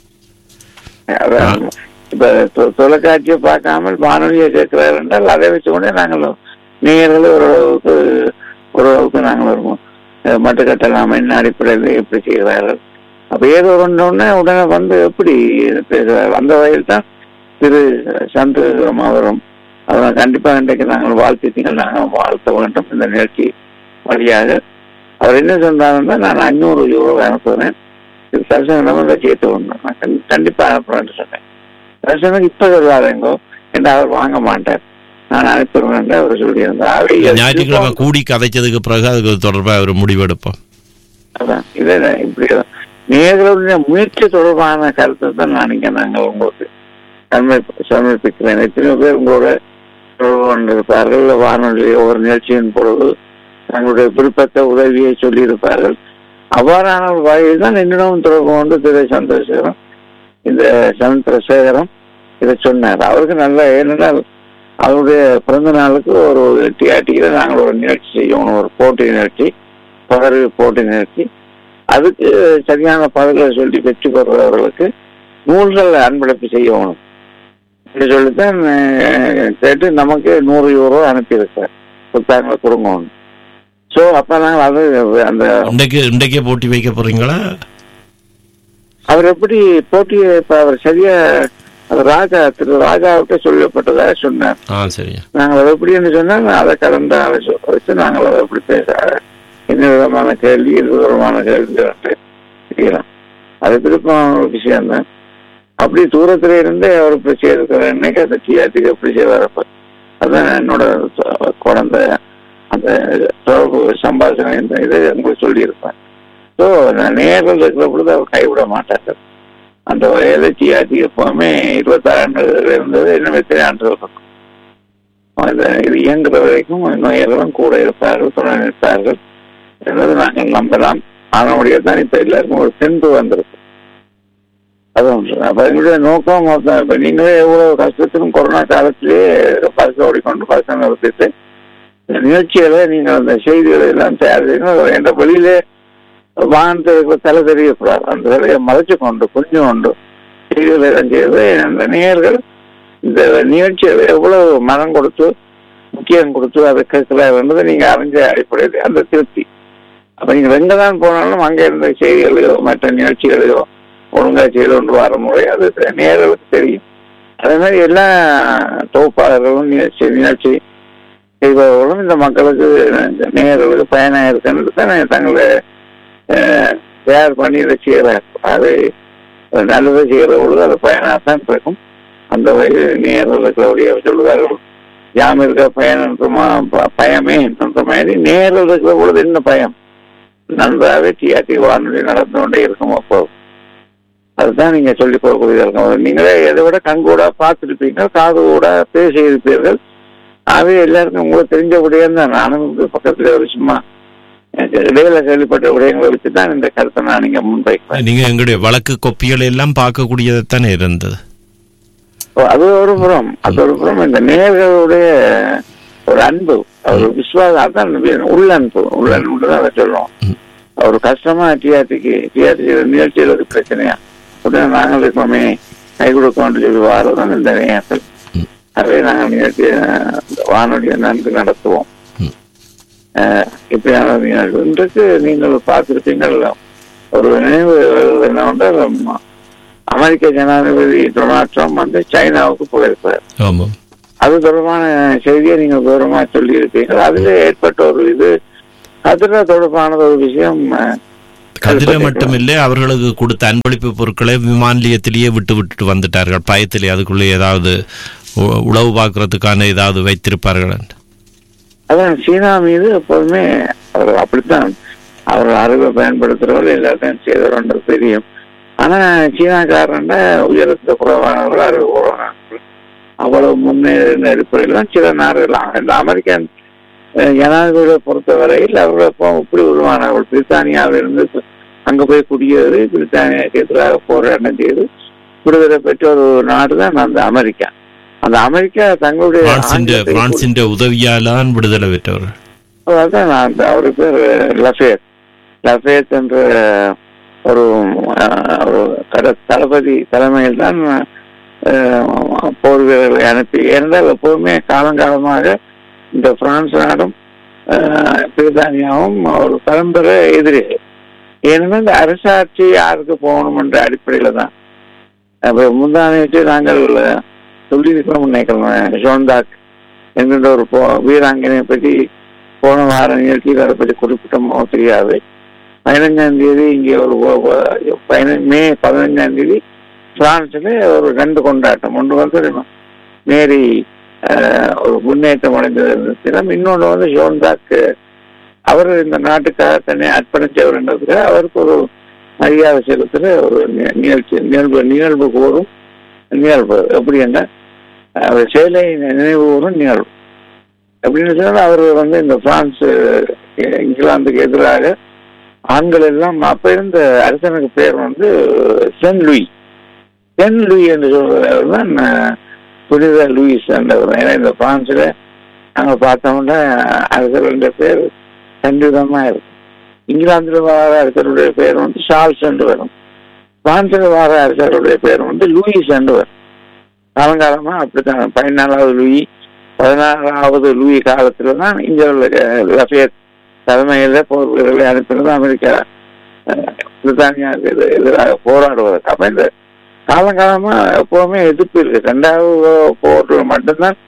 இப்ப தொலைக்காட்சியை பார்க்காமல் வானொலியை கேட்கிறார்கள் என்றால் அதை வச்சு கொண்டே நாங்கள் நேயர்கள் ஓரளவுக்கு ஓரளவுக்கு நாங்கள் வருவோம். மட்டும் கட்டலாம் என்ன அடிப்படையில் எப்படி செய்கிறார்கள். அப்ப ஏதோ ஒன்று உடனே வந்து எப்படி பேசுகிறார். அந்த வகையில் தான் திரு சந்திரசேகரம் அவரும் அவரை கண்டிப்பாக இன்றைக்கு நாங்கள் வாழ்த்திட்டீங்கள், நாங்கள் வாழ்த்த வேண்டும் இந்த நிகழ்ச்சி வழியாக. அவர் என்ன சொன்னாருன்னா நான் அஞ்சூறு யூரோ அனுப்புகிறேன், இது தரிசனம் சேர்த்து ஒன்று நான் கண்டிப்பாக அனுப்புறேன்னு சொன்னேன். தரிசனம் இப்ப சொல்வாருங்கோ என்று அவர் வாங்க மாட்டார், நான் அனுப்பிடுவேன் என்று அவர் சொல்லியிருந்தார். ஞாயிற்றுக்கிழமை கூடி கதைச்சதுக்கு பிறகு அதுக்கு தொடர்பாக ஒரு முடிவெடுப்போம். அதான் இதை இப்படி நேர்களுடைய முயற்சி தொடர்பான கருத்தை தான் நான் இங்கே நாங்கள் உங்களுக்கு சமர்ப்பிக்கிறேன். எத்தனையோ பேர் உங்களோட தொடர்பு கொண்டிருப்பார்கள், வானொலி ஒவ்வொரு நிகழ்ச்சியின் பொழுது தங்களுடைய விருப்பத்தை உதவியை சொல்லியிருப்பார்கள். அவ்வாறான ஒரு வகையில் தான் என்னிடம் தொடர்பு கொண்டு திரு சந்திரசேகரம் இந்த சந்திரசேகரம் இதை சொன்னார். அவருக்கு நல்ல ஏனென்றால் அவருடைய பிறந்த நாளுக்கு ஒரு டிஆர்டியில நாங்கள் ஒரு நிகழ்ச்சி செய்யணும், ஒரு போட்டி நிகழ்ச்சி, பகர்வு போட்டி நிகழ்ச்சி. அதுக்கு சரியான பதில்களை சொல்லி வெற்றி பெறுறவர்களுக்கு நூல்கள் அன்பளிப்பு செய்யணும் என்று சொல்லித்தான் கேட்டு நமக்கு நூறு யூரோ அனுப்பியிருக்கார், புத்தகங்களை கொடுங்கணும். ஸோ அப்ப நாங்கள் அது அந்த இன்றைக்கே போட்டி வைக்க போறீங்களா? அவர் எப்படி போட்டியை இப்ப அவர் சரியா ராஜா திரு ராஜாவிட்ட சொல்லப்பட்டதாக சொன்னார். நாங்கள் அதை எப்படின்னு சொன்னால் அதை கடந்த வச்சு நாங்கள் அதை எப்படி பேச என்ன விதமான கேள்வி, எது விதமான கேள்வி செய்யலாம். அது திருப்பமான ஒரு விஷயம்தான். அப்படி தூரத்துல இருந்து அவர் இப்படி செய்திருக்கிற இன்னைக்கு அந்த டிஆர்டிக்கு எப்படி செய்வாரப்ப அதான் என்னோட குழந்தை அந்த தொடர்பு சம்பாஷணை இந்த இதை உங்களுக்கு சொல்லியிருப்பேன். ஸோ நான் நேரில் இருக்கிற பொழுது அவர் கைவிட மாட்டார்கள். அந்த வகையில டிஆர்டி எப்பவுமே இருபத்தாறு ஆண்டுகள் இருந்தது, இன்னும் எத்தனை ஆண்டுகள் இருக்கும். இது இயங்குற வரைக்கும் நோயர்களும் கூட இருப்பார்கள், துணை நிற்பார்கள் என்பது நாங்கள் நம்பலாம். அதனுடைய தான் இப்ப எல்லாருக்கும் ஒரு தென்பு வந்திருக்கு. அது ஒன்று. அப்ப எங்களுடைய நோக்கம் இப்ப நீங்களே எவ்வளவு கஷ்டத்திலும் கொரோனா காலத்திலேயே பரிசு ஓடிக்கொண்டு பரிசு நிறுத்திட்டு நிகழ்ச்சிகளை நீங்கள் அந்த செய்திகளை எல்லாம் தயார் செய்யணும். என்ற வழியிலே வாகனத்தை தலை தெரியக்கூடாது, அந்த தலையை மறைச்சு கொண்டு கொஞ்சம் கொண்டு செய்திகளை தான் செய்வது. அந்த நேயர்கள் இந்த நிகழ்ச்சிகளை எவ்வளவு மனம் கொடுத்து முக்கியம் கொடுத்து அதை கேட்கிறார் என்பதை நீங்க அறிஞ்ச அடிப்படையில் அந்த திருப்தி. அப்ப நீங்க எங்க தான் போனாலும் அங்க இருந்த செய்திகளையோ மற்ற நிகழ்ச்சிகளையோ ஒழுங்கா செய்து கொண்டு வர முறை அது நேயர்களுக்கு தெரியும். அதே மாதிரி எல்லா தொகுப்பாளர்களும் நிகழ்ச்சி நிகழ்ச்சி செய்பவர்களும் இந்த மக்களுக்கு நேயர்களுக்கு பயனாக இருக்கிறது தான் தங்களை தயார் பண்ணி இதை செய்கிறார். அது நல்லதை செய்கிற பொழுது அது பயனாகத்தான் இருக்கும். அந்த வகையில் நேயர்களுக்கு சொல்லுவார்கள், யாம் இருக்கிற பயன் பயமே என்ற மாதிரி நேரில் இருக்கிற பொழுது என்ன பயம், நன்றாகவே டிஆர்டி வானொலி நடந்து கொண்டே இருக்கும். அப்போ அதுதான் நீங்க சொல்லி போகக்கூடிய இருக்கும். நீங்களே எதை விட கண்கூட பார்த்துருப்பீங்க, காது கூட பேசியிருப்பீர்கள். ஆகவே எல்லாருக்கும் உங்களுக்கு தெரிஞ்சபடியே தான் நானும் பக்கத்துல ஒரு சும்மா இடையில கேள்விப்பட்ட விடயங்களை வச்சு தான் இந்த கருத்தை நான் நீங்க முன்வைக்கிறேன். நீங்க எங்களுடைய வழக்கு கொப்பிகள் எல்லாம் பார்க்கக்கூடியதானே இருந்தது. அது ஒரு புறம், அது ஒரு புறம் இந்த நேர்களுடைய ஒரு அன்பு, ஒரு விசுவாசம், அதான் உள்ளன்பு. உள்ளன்பு தான் அதை சொல்லுவோம். ஒரு கஷ்டமா டிஆர்டிக்கு டிஆர்டி நிகழ்ச்சியில் ஒரு பிரச்சனையா உடனே நாங்கள் இருக்கோமே கை கொடுக்கணும்னு சொல்லி வாரதான் இந்த நேயர்கள். அதே நாங்கள் நிகழ்ச்சி வானொலியை நன்கு நடத்துவோம். இப்படியான நிகழ்வு இன்றைக்கு நீங்கள் பார்த்திருப்பீங்கள். ஒரு நினைவு என்னவென்றால் அமெரிக்க ஜனாதிபதி டொனால்ட் ட்ரம்ப் வந்து சைனாவுக்கு போயிருப்பார். அது தொடர்பான செய்தியை நீங்கள் விவரமா சொல்லி இருப்பீர்கள். அதுல ஏற்பட்ட ஒரு இது கதிர தொடர்பான ஒரு விஷயம். கதிர மட்டுமில்லை, அவர்களுக்கு கொடுத்த அன்பளிப்பு பொருட்களை விமான நிலையத்திலேயே விட்டு விட்டுட்டு வந்துட்டார்கள். பயத்திலே அதுக்குள்ளே ஏதாவது உளவு பார்க்கறதுக்கான ஏதாவது வைத்திருப்பார்கள். அதான் சீனா மீது எப்போதுமே அவர் அப்படித்தான் அவர்கள் அறிவை பயன்படுத்துறவர்கள் எல்லாத்தையும் செய்தவர்கள் தெரியும். ஆனா சீனாக்காரன் உயரத்துல குறைவானவர்கள், அறிவு குறைவானவர்கள், அவ்வளவு முன்னேறின அடிப்படையில் தான் சில நாடுகள். இந்த அமெரிக்கன் ஜனாதிபதியை பொறுத்தவரையில் அவர்கள் இப்படி உருவானவர்கள். பிரித்தானியாவிலிருந்து அங்க போய் குடியேறி பிரித்தானியாவுக்கு எதிராக போராட்டம் செய்து விடுதலை பெற்ற ஒரு நாடு தான் அந்த அமெரிக்கா. அந்த அமெரிக்கா தங்களுடைய உதவியாலான் விடுதலை பெற்றவர்கள். அதான் அவரு பேர் லஃபேத் லஃபேத் என்ற ஒரு ஒரு கட தளபதி தலைமையில் தான் போர் வீரர்களை அனுப்பி. ஏனென்றால் எப்போதுமே காலங்காலமாக இந்த பிரான்ஸ் நாடும் பிரித்தானியாவும் ஒரு பரம்பரை எதிரி. ஏனென்றால் இந்த அரசாட்சி யாருக்கு போகணும் என்ற அடிப்படையில தான். முந்தானேற்று நாங்கள் சொல்லியிருக்கிறோம் நினைக்கிறோம். ஜோன்தாக் என்கின்ற ஒரு வீராங்கனை பற்றி போன வார நிகழ்ச்சியில் அதை பற்றி குறிப்பிட்டமோ தெரியாது. பதினஞ்சாம் தேதி இங்கே ஒரு மே பதினஞ்சாம் தேதி பிரான்ஸ்ல ஒரு ரெண்டு கொண்டாட்டம். ஒன்று வந்து மேரி ஒரு முன்னேற்றம் அடைந்தது தினம், இன்னொன்று வந்து ஜோன்தாக் அவர் இந்த நாட்டுக்காக தன்னை அர்ப்பணித்தவர். அவருக்கு ஒரு மரியாதை செலுத்துகிற ஒரு நிகழ்ச்சி நிகழ்வு நிகழ்வு கூறும் நிகழ்வு. எப்படி என்ன அவர் செயலை நினைவு கூறும் நிகழ்வு எப்படின்னு சொன்னால், அவர் வந்து இந்த பிரான்ஸ் இங்கிலாந்துக்கு எதிராக ஆண்கள் எல்லாம் அப்ப இருந்த அரசனுக்கு பேர் வந்து சென் லூயி சென் லூயி என்று சொல்றவர் தான் புனித லூயிஸ் என்றவர். ஏன்னா இந்த பிரான்ஸ்ல நாங்க பார்த்தோம்னா அரசருடைய பேர் கண்டிதமா இருக்கும். இங்கிலாந்துல வார அரசருடைய பேர் வந்து சார்ல்ஸ் என்று வரும். பிரான்ஸ்ல வார அரசருடைய பேர் வந்து லூயிஸ் என்று வரும். காலங்காலமா அப்படித்தான். பதினாலாவது லூயி பதினாறாவது லூயி காலத்துல தான் இங்க லஃபேத் தலைமையில போர் வீரர்களை அனுப்பினது அமெரிக்கா பிரித்தானியாவுக்கு எதிராக போராடுவதற்கு. அப்ப இந்த காலங்காலமா எப்பவுமே எதிர்ப்பு இருக்கு. ரெண்டாவது போர்ல மட்டும்தான்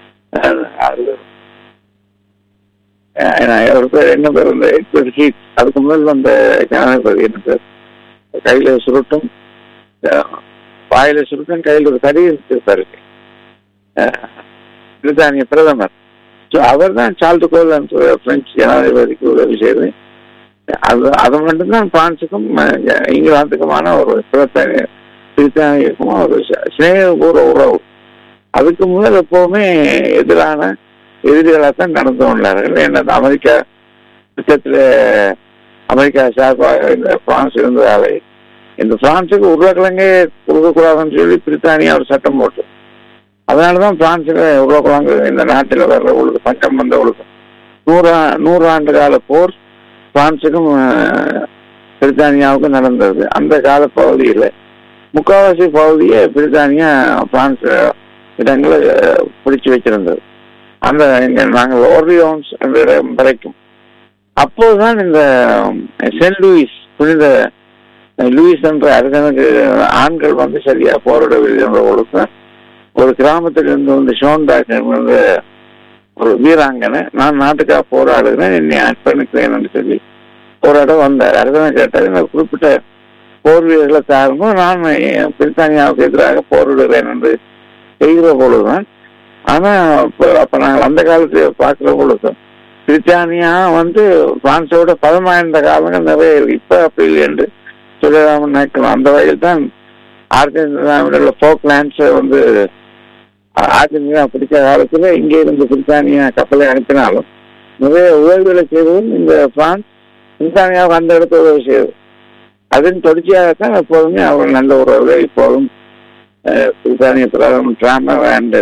ஒரு பேர் என்ன பேர் இந்த எட்வர்ட் ஹீத், அதுக்கு முதல் அந்த ஜனாதிபதி என்ன பேர், கையில சுருட்டும் வாயில சுருட்டும் கையில் ஒரு கடி இருப்பாரு, பிரித்தானிய பிரதமர். அவர் தான் சார்ல்ஸ் கோல் பிரெஞ்சு ஜனாதிபதிக்கு உதவி செய்து அது அது மட்டும்தான் பிரான்சுக்கும் இங்கிலாந்துக்குமான ஒரு பிரித்தானியக்குமா ஒரு சிநேகபூர்வ உறவு. அதுக்கு முதல் எப்பவுமே எதிரான எதிரிகளாகத்தான் நடந்து கொண்டார்கள். என்னது அமெரிக்கா திட்டத்தில் அமெரிக்கா சார்பாக இந்த பிரான்ஸ் இருந்ததாலே இந்த பிரான்சுக்கு உருளைக்கிழங்கே கொடுக்கக்கூடாதுன்னு சொல்லி பிரித்தானியா ஒரு சட்டம் போட்டு, அதனாலதான் பிரான்ஸ்ல உருளைக்கிழங்கு இந்த நாட்டில் வர்ற பொழுது பஞ்சம் வந்த பொழுது நூறா நூறு ஆண்டு கால போர் பிரான்சுக்கும் பிரித்தானியாவுக்கும் நடந்தது. அந்த கால பகுதியில் முக்காவாசி பகுதியை பிரித்தானியா பிரான்ஸ் இடங்களை பிடிச்சு வச்சிருந்தது. அந்த நாங்கள் ஓர்லியோன்ஸ் என்ற இடம் வரைக்கும். அப்போதுதான் இந்த சென்ட் லூயிஸ் புனித லூயிஸ் என்ற அரசனுக்கு ஆண்கள் வந்து சரியா போராடவில்லை என்ற பொழுது ஒரு கிராமத்தில் இருந்து வந்து ஷோன்டாக் என்ற ஒரு வீராங்கனை நான் நாட்டுக்காக போராடுகிறேன், என்னை அர்ப்பணிக்கிறேன் என்று சொல்லி ஒரு இடம் வந்தார். அரசனை கேட்டார், இந்த குறிப்பிட்ட போர் வீரர்களை தாருங்க, நான் பிரித்தானியாவுக்கு எதிராக போரிடுகிறேன் என்று செய்கிற பொழுதுதான். ஆனா அப்ப நாங்கள் அந்த காலத்துல பார்க்கிற பொழுது பிரித்தானியா வந்து பிரான்ஸோட பதமாயிருந்த காலங்கள் நிறைய இருக்கு. இப்ப அப்படி இல்லை என்று சொல்லலாம நினைக்கலாம். அந்த வகையில் தான் ஆர்ஜென்டினாவில் போக்லாண்ட்ஸ் வந்து ஆர்ஜென்டினா பிடிச்ச காலத்துல இங்கே இருந்து பிரித்தானியா கப்பலை அனுப்பினாலும் நிறைய உதவிகளை செய்வதும் இந்த பிரான்ஸ் பிரித்தானியாவுக்கு அந்த இடத்த உதவி செய்வது. அதன் தொடர்ச்சியாகத்தான் எப்போதுமே அவர்கள் நல்ல உறவுகள் இப்போதும் பிரித்தானிய பிரதமர் டிராமர் அண்ட்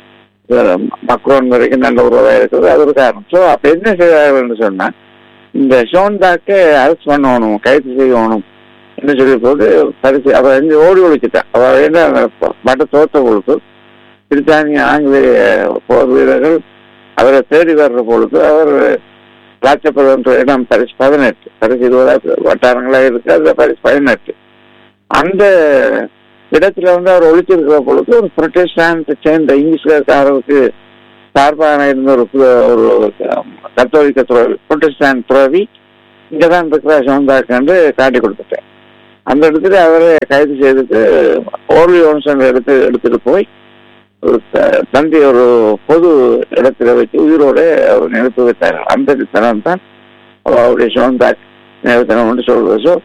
மக்ரோன் வரைக்கும் நல்ல உறவாக இருக்கிறது. அது ஒரு காரணம். ஸோ அப்ப என்ன செய்வார்கள் என்று சொன்னா, இந்த ஷோன்டாக்கை அரெஸ்ட் பண்ணணும், கைது செய்யணும் என்று சொல்லி போட்டு பரிசு அவ எங்க ஓடி ஒழிச்சுட்டான். அவ என்ன மட்ட தோற்ற பொழுது பிரித்தானிய ஆங்கிலேய போர் வீரர்கள் அவரை தேடி வர்ற பொழுது அவர் ராஜபுரம் இடம் பரிசு பதினெட்டு பரிசு இருபது வட்டாரங்களாக இருக்கு. அதுல பரிசு பதினெட்டு அந்த இடத்துல வந்து அவர் ஒழிச்சிருக்கிற பொழுது ஒரு புரொட்டஸ்டாண்ட் சேர்ந்த இங்கிலீஷ்காரருக்கு சார்பாக இருந்த ஒரு ஒரு கத்தோலிக்க துறவி புரொட்டஸ்டாண்ட் துறவி இங்கதான் இருக்கிற சோந்தாக்கு காட்டி கொடுத்துட்டேன். அந்த இடத்துல அவரை கைது செய்துட்டு ஓர்லியோன்ஸ் என்ற இடத்து எடுத்துட்டு போய் ஒரு தந்தி ஒரு பொது இடத்துல வச்சு உயிரோட அவர் நிறுத்தி வைத்தார். அந்த தனம் தான் அவருடைய சோந்தாக் நிறுத்தனம் என்று சொல்றது. ஸோ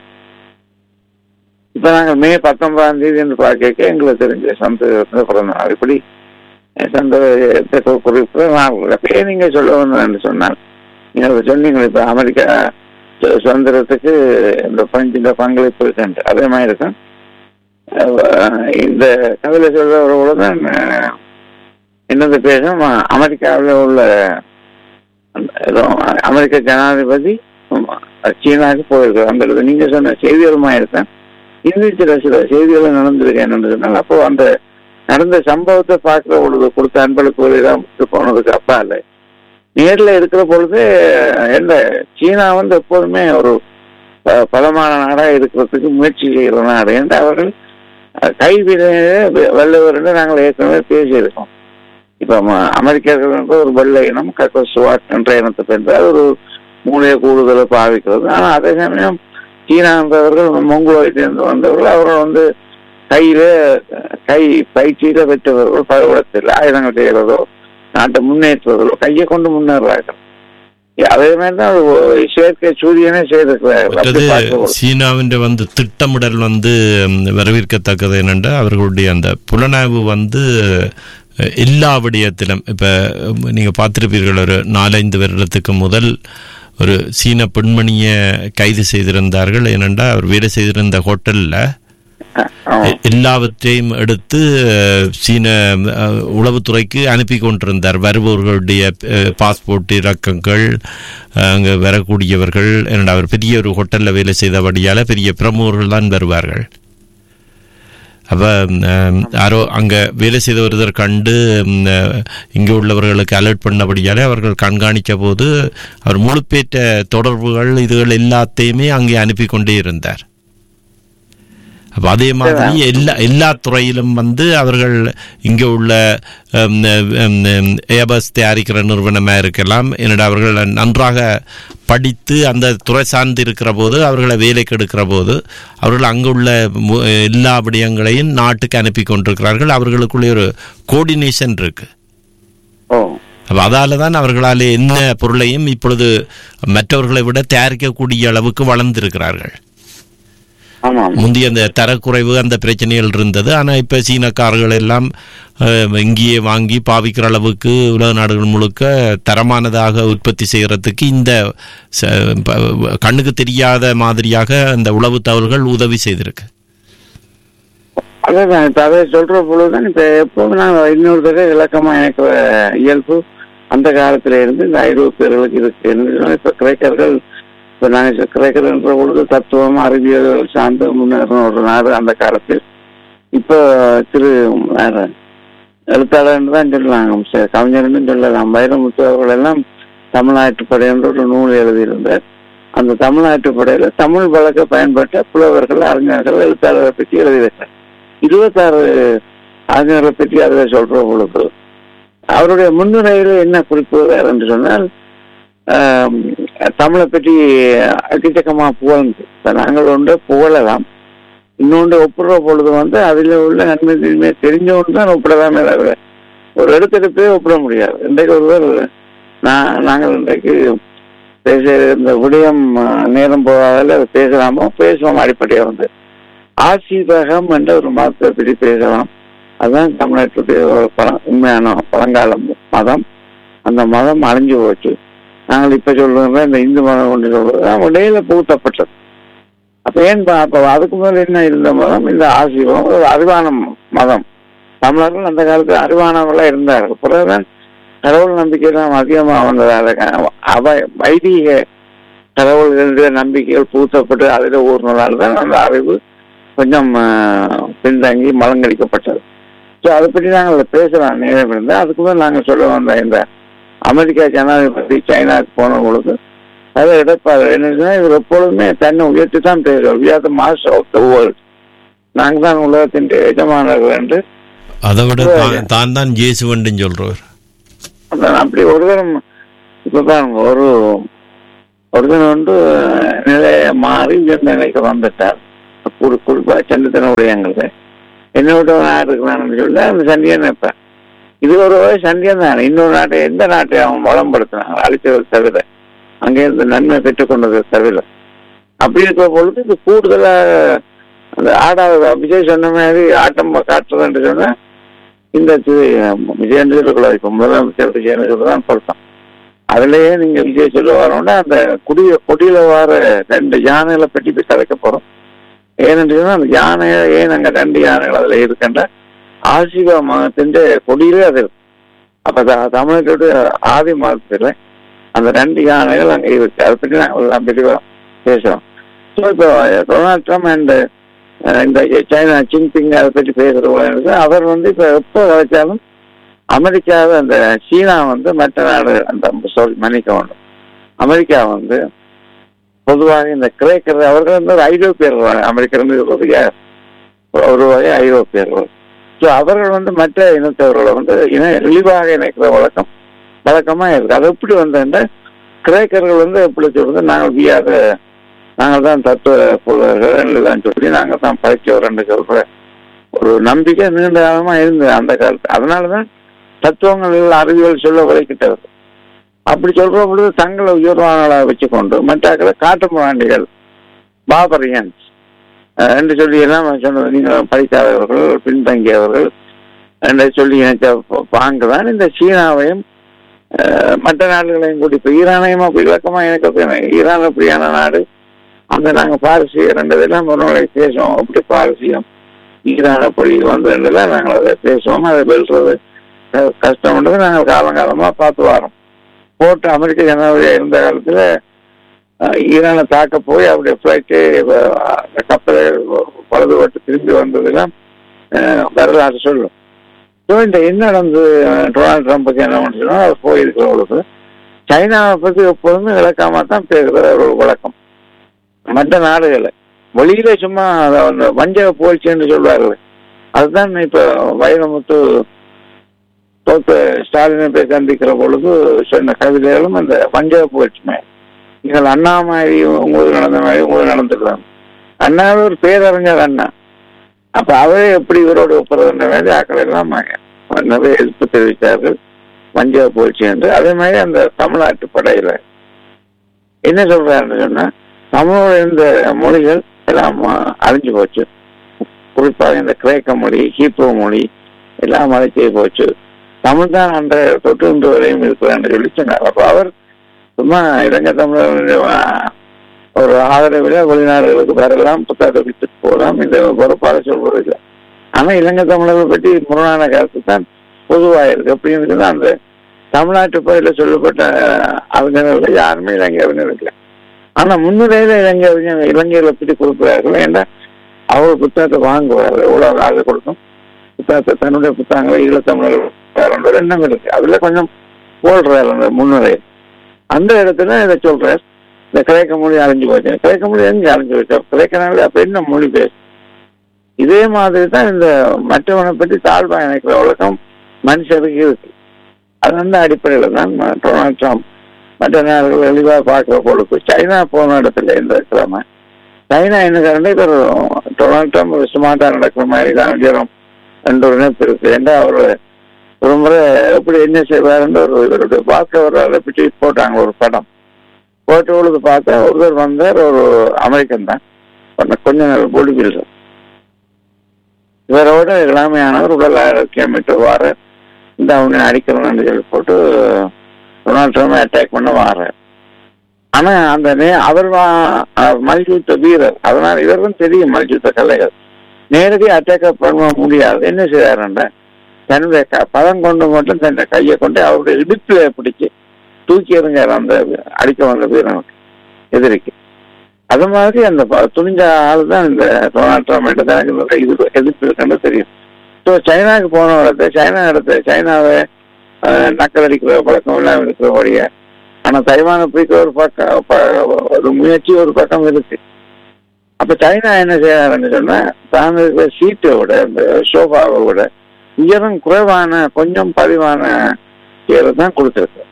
இப்ப நாங்கள் மே பத்தொன்பதாம் தேதி என்று பார்க்க எங்களுக்கு தெரிஞ்ச சந்தோஷத்துல பிறந்த நாள். இப்படி சந்தோஷத்தை குறிப்பிட்ட நாள் அப்பயே நீங்க சொல்ல வந்தேன் சொன்னால் நீங்க சொன்னீங்க இப்ப அமெரிக்கா சுதந்திரத்துக்கு இந்த பஞ்சின் பங்களிப்பு இருக்கு. அதே மாதிரி இருக்கும் இந்த கதையில சொல்றவர்களோட என்னது பேசும் அமெரிக்காவில் உள்ள அமெரிக்க ஜனாதிபதி சீனாவுக்கு போயிருக்காரு. அந்த இடத்துல நீங்க சொன்ன செய்திகளுமா இருக்கேன் இன்னும் சில சில செய்திகள் நடந்திருக்கேன் என்று சொன்னால் அப்போ அந்த நடந்த சம்பவத்தை பார்க்கிற பொழுது கொடுத்த அன்பளுக்கு ஒரு இடம் போனதுக்கு அப்பா இல்லை நேரில் இருக்கிற பொழுது என்ன சீனா வந்து எப்போதுமே ஒரு பலமான நாடா இருக்கிறதுக்கு முயற்சி செய்கிற நாடு என்று அவர்கள் கைவினையே வல்லவர் என்று நாங்கள் ஏற்கனவே பேசியிருக்கோம். இப்ப அமெரிக்கர்கள் ஒரு வெள்ளை இனம் கக்கோசுவாட் என்ற இனத்தை பெற்று அது ஒரு மூளைய கூடுதலை பாவிக்கிறது. ஆனால் அதே சமயம் சீனா என்றவர்கள் மொங்கோலியிலிருந்து வந்தவர்கள் அவர்கள் வந்து கையில கை பயிற்சியில பெற்றவர்கள் பலவடத்தில் ஆயுதங்கள் செய்கிறதோ நாட்டை முன்னேற்றுவதோ கையை கொண்டு முன்னேறார்கள். அதே மாதிரிதான் செயற்கை சூரியனே செய்திருக்கிறார்கள். சீனாவின் வந்து திட்டமிடல் வந்து வரவேற்கத்தக்கது என்னென்றால் அவர்களுடைய அந்த புலனாய்வு வந்து எல்லா விடயத்திலும் இப்ப நீங்க பார்த்திருப்பீர்கள் ஒரு நாலஞ்சு வருடத்துக்கு முதல் ஒரு சீன பெண்மணியை கைது செய்திருந்தார்கள். ஏனென்றால் அவர் வேலை செய்திருந்த ஹோட்டல்ல எல்லாவற்றையும் எடுத்து சீன உளவுத்துறைக்கு அனுப்பி கொண்டிருந்தார். வருபவர்களுடைய பாஸ்போர்ட் இலக்கங்கள் அங்கே வரக்கூடியவர்கள் ஏனென்றால் அவர் பெரிய ஒரு ஹோட்டலில் வேலை செய்தபடியால் பெரிய பிரமுகர்கள் தான் வருவார்கள். அப்போ யாரோ அங்கே வேலை செய்த ஒருத்தர் கண்டு இங்கே உள்ளவர்களுக்கு அலர்ட் பண்ணபடியாலே அவர்கள் கண்காணித்த போது அவர் முழுப்பேற்ற தொடர்புகள் இதுகள் எல்லாத்தையுமே அங்கே அனுப்பி கொண்டே இருந்தார். அப்போ அதே மாதிரி எல்லா எல்லா துறையிலும் வந்து அவர்கள் இங்கே உள்ள ஏபஸ் தயாரிக்கிற நிறுவனமாக இருக்கலாம் என்னடா அவர்கள் நன்றாக படித்து அந்த துறை சார்ந்து இருக்கிற போது அவர்களை வேலைக்கு எடுக்கிற போது அவர்கள் அங்குள்ள எல்லா விடயங்களையும் நாட்டுக்கு அனுப்பி கொண்டிருக்கிறார்கள். அவர்களுக்குள்ளே ஒரு கோஆர்டினேஷன் இருக்கு. அப்போ அதால தான் அவர்களால் என்ன பொருளையும் இப்பொழுது மற்றவர்களை விட தயாரிக்கக்கூடிய அளவுக்கு வளர்ந்திருக்கிறார்கள். முந்தைய அந்த தரக்குறைவு அந்த பிரச்சனைகள் இருந்தது. ஆனால் இப்போ சீனக்காரர்கள் எல்லாம் இங்கேயே வாங்கி பாவிக்கிற அளவுக்கு உலக நாடுகள் முழுக்க தரமானதாக உற்பத்தி செய்கிறதுக்கு இந்த கண்ணுக்கு தெரியாத மாதிரியாக அந்த உளவு தகவல்கள் உதவி செய்திருக்கு. அதான் இப்போ அதை சொல்ற பொழுதுதான் இப்போ எப்போதும் நாங்கள் இன்னொரு தடவை விளக்கமாக எனக்கு இயல்பு அந்த காலத்துல இருந்து இந்த ஐரோப்பியர்களுக்கு இருக்கு. இப்போ கிரேக்கர்கள் இப்போ நாங்கள் கிரேக்கர் என்ற பொழுது தத்துவம் அறிவியல் சார்ந்து முன்னேறின ஒரு நாடு அந்த காலத்தில். இப்போ திரு எழுத்தாளர்னு தான் சொல்லலாம், கவிஞர்னு சொல்லலாம். வைரமுத்து அவர்கள் எல்லாம் தமிழ்நாட்டுப்படை என்ற ஒரு நூல் எழுதியிருந்தார். அந்த தமிழ்நாட்டுப்படையில தமிழ் வழக்க பயன்பட்ட புலவர்கள், அறிஞர்கள், எழுத்தாளரை பற்றி எழுதியிருக்கார். இருபத்தாறு அறிஞர்களை பற்றி அதில் சொல்ற பொழுது அவருடைய முன்னுரையில் என்ன குறிப்பிடுறார் என்று சொன்னால், தமிழை பற்றி அக்கிச்சக்கமா புகழ்ந்து நாங்கள் ஒன்று புகழலாம், இன்னொன்று ஒப்புற பொழுது வந்து அதில் உள்ள நன்மை தீமை தெரிஞ்சவொன்று தான் ஒப்பிடலாமே தவிர ஒரு எடுத்தெடுப்பே ஒப்பிட முடியாது. இன்றைக்கு ஒருவர் நான் நாங்கள் இன்றைக்கு பேச இந்த விடயம் நேரம் போகாதால பேசலாமோ பேசுவோம். அடிப்படையாக வந்து ஆசீவகம் என்ற ஒரு மதத்தை பற்றி பேசலாம். அதுதான் தமிழ்நாட்டுடைய ஒரு பழ உண்மையான பழங்கால மதம். அந்த மதம் அழிஞ்சு போச்சு. நாங்கள் இப்ப சொல்றோம் இந்த இந்து மதம் கொண்டு சொல்றது இடையில புகுத்தப்பட்டது. அப்ப ஏன் அப்ப அதுக்கு முதல்ல என்ன இருந்த மதம்? இந்த ஆசீவகம் ஒரு அறிவான மதம். தமிழர்கள் அந்த காலத்தில் அறிவானவர்களா இருந்தார்கள். பிறகுதான் கடவுள் நம்பிக்கை தான் அதிகமாக வந்ததால அவ வைதீக கடவுள்களுடைய நம்பிக்கைகள் பூத்தப்பட்டு அதில் ஊர்னதால் தான் அந்த அறிவு கொஞ்சம் பின்தங்கி மலங்கடிக்கப்பட்டது. ஸோ அதை பற்றி நாங்கள் பேசலாம் நேரம் இருந்தால். அதுக்கு தான் நாங்கள் சொல்ல வந்த இந்த அமெரிக்கா ஜனாதிபதி சைனாவுக்கு போன பொழுது அதை எடுப்பாரு என்ன, இவர் எப்பொழுதுமே தன்னை உயர்த்தி தான் பேசுவார். We are the master of the world, நாங்கள் தான் உலகத்தின் எஜமானர்கள் என்று. அதை விட தான் தான் ஜேசுவன் சொல்றவர். அப்படி ஒரு தரம் இப்ப பாருங்க, ஒரு ஒருத்தன் வந்து நிலைய மாறி உயர்ந்த நிலைக்கு வந்துட்டார். குறிப்பா சண்டித்தனுடைய எங்களுக்கு என்னோட நாடு இருக்கிறான்னு சொல்லி அந்த சண்டியன் நினைப்பேன். இது ஒரு சண்டியன் தான். இன்னொரு நாட்டை எந்த நாட்டை அவன் வளம்படுத்தினாங்க அழிச்சதை தவிர, அங்கே இருந்து நன்மை பெற்றுக்கொண்டதை தவிர. அப்படி இருக்கிற பொழுது இது கூடுதலா அந்த ஆடாத விஜய் சொன்ன மாதிரி ஆட்டம் காட்டுறதுன்னு சொன்னா இந்த விஜயன் சொல்லக்கூடாது. இப்ப முதலமைச்சர் விஜயன் சொல்லதான் பொருத்தம். அதுலயே நீங்க விஜய் சொல்ல வரோம்னா அந்த குடிய கொடியில வர ரெண்டு யானைகளை பற்றி போய் கலைக்க போறோம். ஏனென்று சொன்னா அந்த யானை ஏன் அங்க ரெண்டு யானைகள் அதுல இருக்கின்ற ஆசிவ மதத்தின் கொடியிலே அது இருக்கு. அப்ப தமிழகத்துடைய ஆதி மதத்துல அந்த ரெண்டு யானைகள் அங்க இருக்கு. அதை பற்றி நாங்கள் தெளிவா பேசுறோம். ஸோ இப்போ டொனால்ட் ட்ரம்ப் அண்ட் இந்த சைனா ஜின்பிங் அதை பற்றி பேசுறவங்க அவர் வந்து இப்ப எப்போ வச்சாலும் அமெரிக்காவை அந்த சீனா வந்து மற்ற நாடு அந்த சொல் மன்னிக்க வேண்டும், அமெரிக்கா வந்து பொதுவாக இந்த கிரேக்கர் அவர்கள் வந்து ஒரு ஐரோப்பியர்கள், அமெரிக்கர் ஒரு வகை ஐரோப்பியர்கள். ஸோ அவர்கள் வந்து மற்ற இனத்தவர்களை வந்து இன இழிவாக இணைக்கிற வழக்கம் வழக்கமா இருக்கு. அது எப்படி வந்தேன்னா கிரேக்கர்கள் வந்து எப்படி சொல்றது, நாங்கள் வியாத நாங்கள் தான் தத்துவ புலவர்கள் தான் சொல்லி நாங்கள் தான் படைச்சவர் சொல்ற ஒரு நம்பிக்கை நீண்ட காலமா இருந்தது அந்த காலத்து. அதனாலதான் தத்துவங்கள் அறிவியல் சொல்ல விளைக்கிட்டவர். அப்படி சொல்ற பொழுது தங்களை உயர்வானவர்களாக வச்சுக்கொண்டு மற்றாக்களை காட்டு முராண்டிகள் பாபரியன்ஸ் என்று சொல்லி எல்லாம் சொன்னது. நீங்கள் படிக்காதவர்கள், பின்தங்கியவர்கள் என்று சொல்லி நினைச்ச பாங்கு தான் இந்த சீனாவையும் மற்ற நாடுகளையும் கூட்டி. இப்போ ஈரானையும் அப்படி இலக்கமா எனக்கு ஈரான் அப்படியான நாடு. அந்த நாங்கள் பாரசீக ரெண்டதெல்லாம் முன்னாடி பேசுவோம். அப்படி பாரசீகம் ஈரான் அப்படி வந்ததுலாம் நாங்கள் அதை பேசுவோம். அதை வெல்றது கஷ்டம்ன்றது நாங்கள் காலங்காலமாக பார்த்து வரோம். போட்டு அமெரிக்க ஜனாதிபதியாக இருந்த காலத்தில் ஈரானை தாக்க போய் அவருடைய ஃப்ளைட்டு கப்பலை பழுதுபட்டு திரும்பி வந்ததெல்லாம் வரலாறு சொல்லும். ஸோ இந்த என்ன நடந்து டொனால்ட் ட்ரம்புக்கு என்ன பண்ணுறோம் அவர் போயிருக்கிறவங்களுக்கு சைனாவை பற்றி எப்போதுமே விளக்காம தான் பேசுகிற ஒரு வழக்கம். மற்ற நாடுகளை வெளியில சும்மா வஞ்சக போயிடுச்சுன்னு சொல்வார்கள். அதுதான் இப்போ வைரமுத்து தோத்த ஸ்டாலினை போய் சந்திக்கிற பொழுது சொன்ன கவிதைகளும் அந்த வஞ்சக போயிடுச்சுமே. நீங்கள் அண்ணா மாதிரி உங்களுக்கு நடந்த மாதிரி உங்களுக்கு நடந்துக்கிறாங்க. அண்ணாவே ஒரு பேரறிஞர் அண்ணா. அப்ப அவரே எப்படி இவரோடு ஒப்புறதுன்ற மாதிரி ஆக்கள் எல்லாம் நிறைய எதிர்ப்பு தெரிவித்தார்கள் வஞ்சக போயிடுச்சு என்று. அதே மாதிரி அந்த தமிழ்நாட்டு படையில என்ன சொல்றாருன்னு சொன்னா தமிழோட இந்த மொழிகள் எல்லாம் அழிஞ்சு போச்சு. குறிப்பாக இந்த கிரேக்க மொழி, ஹீப்ரோ மொழி எல்லாம் அழிச்சு போச்சு. தமிழ் தான் அந்த தொற்று இன்று வரையும் இருக்கிறான்னு சொல்லி சொன்னார். அப்போ அவர் சும்மா இலங்கை தமிழர்களுடைய ஒரு ஆதரவில் வெளிநாடுகளுக்கு வரலாம், புத்தகத்தை விட்டுட்டு போகலாம், இந்த பொறுப்பாக சொல்வது இல்லை. ஆனால் இலங்கை தமிழர்கள் பற்றி முரணான கருத்து தான் பொதுவாக இருக்கு. அப்படின்னு அந்த தமிழ்நாட்டு பகுதியில் சொல்லப்பட்ட அறிஞர்கள் யாருமே இலங்கை அறிஞர் இல்லை. ஆனா முன்னுரையில இலங்கை அறிஞர் இலங்கைகளை பற்றி கொடுக்கிறார்கள். ஏன்னா அவர் புத்தகத்தை வாங்குவார், எவ்வளவு காசு கொடுக்கும் புத்தகத்தை, தன்னுடைய புத்தகங்களை ஈழத்தமிழர்கள் எண்ணம் இருக்கு. அதுல கொஞ்சம் போடுறாரு அந்த முன்னுரை. அந்த இடத்துல இதை சொல்றார், இந்த கிரேக்க மொழி அழிஞ்சு போச்சு. கிரேக்க மொழி எங்க அழிஞ்சு போச்சு? கிரேக்க நாள் அப்ப என்ன மொழி பேசு? இதே மாதிரி தான் இந்த மற்றவனை பற்றி தாழ்வா நினைக்கிற உலகம் மனுஷருக்கு இருக்கு. அது அந்த அடிப்படையில தான் டொனால்ட் ட்ரம்ப் மற்ற நாடுகள் எளிவாக பார்க்கிற பொழுது சைனா போன இடத்துல இந்த இருக்கிறாம சைனா என்ன காரணம் இப்போ டொனால்ட் ட்ரம்ப் ஒரு சுமார்ட்டா நடக்கிற மாதிரி தான் ஜெரம் என்ற ஒரு நினைப்பு இருக்கு. ஏன்னா அவர் ஒரு முறை எப்படி என்ன செய்வாருன்னு ஒரு இவருடைய பார்க்க ஒரு அதை பற்றி போட்டாங்க ஒரு படம். போட்ட பொழுது பார்த்தா ஒருவர் வந்தார், ஒரு அமெரிக்கன் தான், கொஞ்ச நாள் பொடி பில்டர். இவரோட இளமையானவர் உடல் ஆரோக்கியம் மீட்டு வார இந்த அவனை அடிக்கணும்னு சொல்லி போட்டு டொனால்ட் ட்ரம்ப் அட்டாக் பண்ண வாரார். ஆனா அந்த நே அவர் மல்யுத்த வீரர், அதனால இவருக்கும் தெரியும் மல்யுத்த கலைகள். நேரடியாக அட்டாக் பண்ண முடியாது. என்ன செய்யாருன்ற தன்னுடைய பதம் கொண்டு மட்டும் தன்னுடைய கையை கொண்டு அவருடைய இடுப்புல பிடிச்சு தூக்கி எறிஞ்சார் அந்த அடிக்க வந்த வீரனுக்கு, எதிரிக்கு. அது மாதிரி அந்த துணிஞ்ச ஆள் தான் இந்த டொனால்ட் ட்ரம்ப் எனக்கு இது எதிர்ப்பு இருக்குன்னு தெரியும். ஸோ சைனாவுக்கு போன இடத்த சைனா இடத்த சைனாவை நக்கல் அடிக்கிற பழக்கம் இல்லாமல் இருக்கிறபடிய. ஆனால் தைவானை பிடிக்கிற ஒரு பக்கம் ஒரு முயற்சி ஒரு பக்கம் இருக்கு. அப்ப சைனா என்ன செய்யறாருன்னு சொன்னா தான் இருக்கிற சீட்டை விட இந்த சோஃபாவை விட உயரம் குறைவான கொஞ்சம் பதிவான சேரை தான் கொடுத்துருக்கு.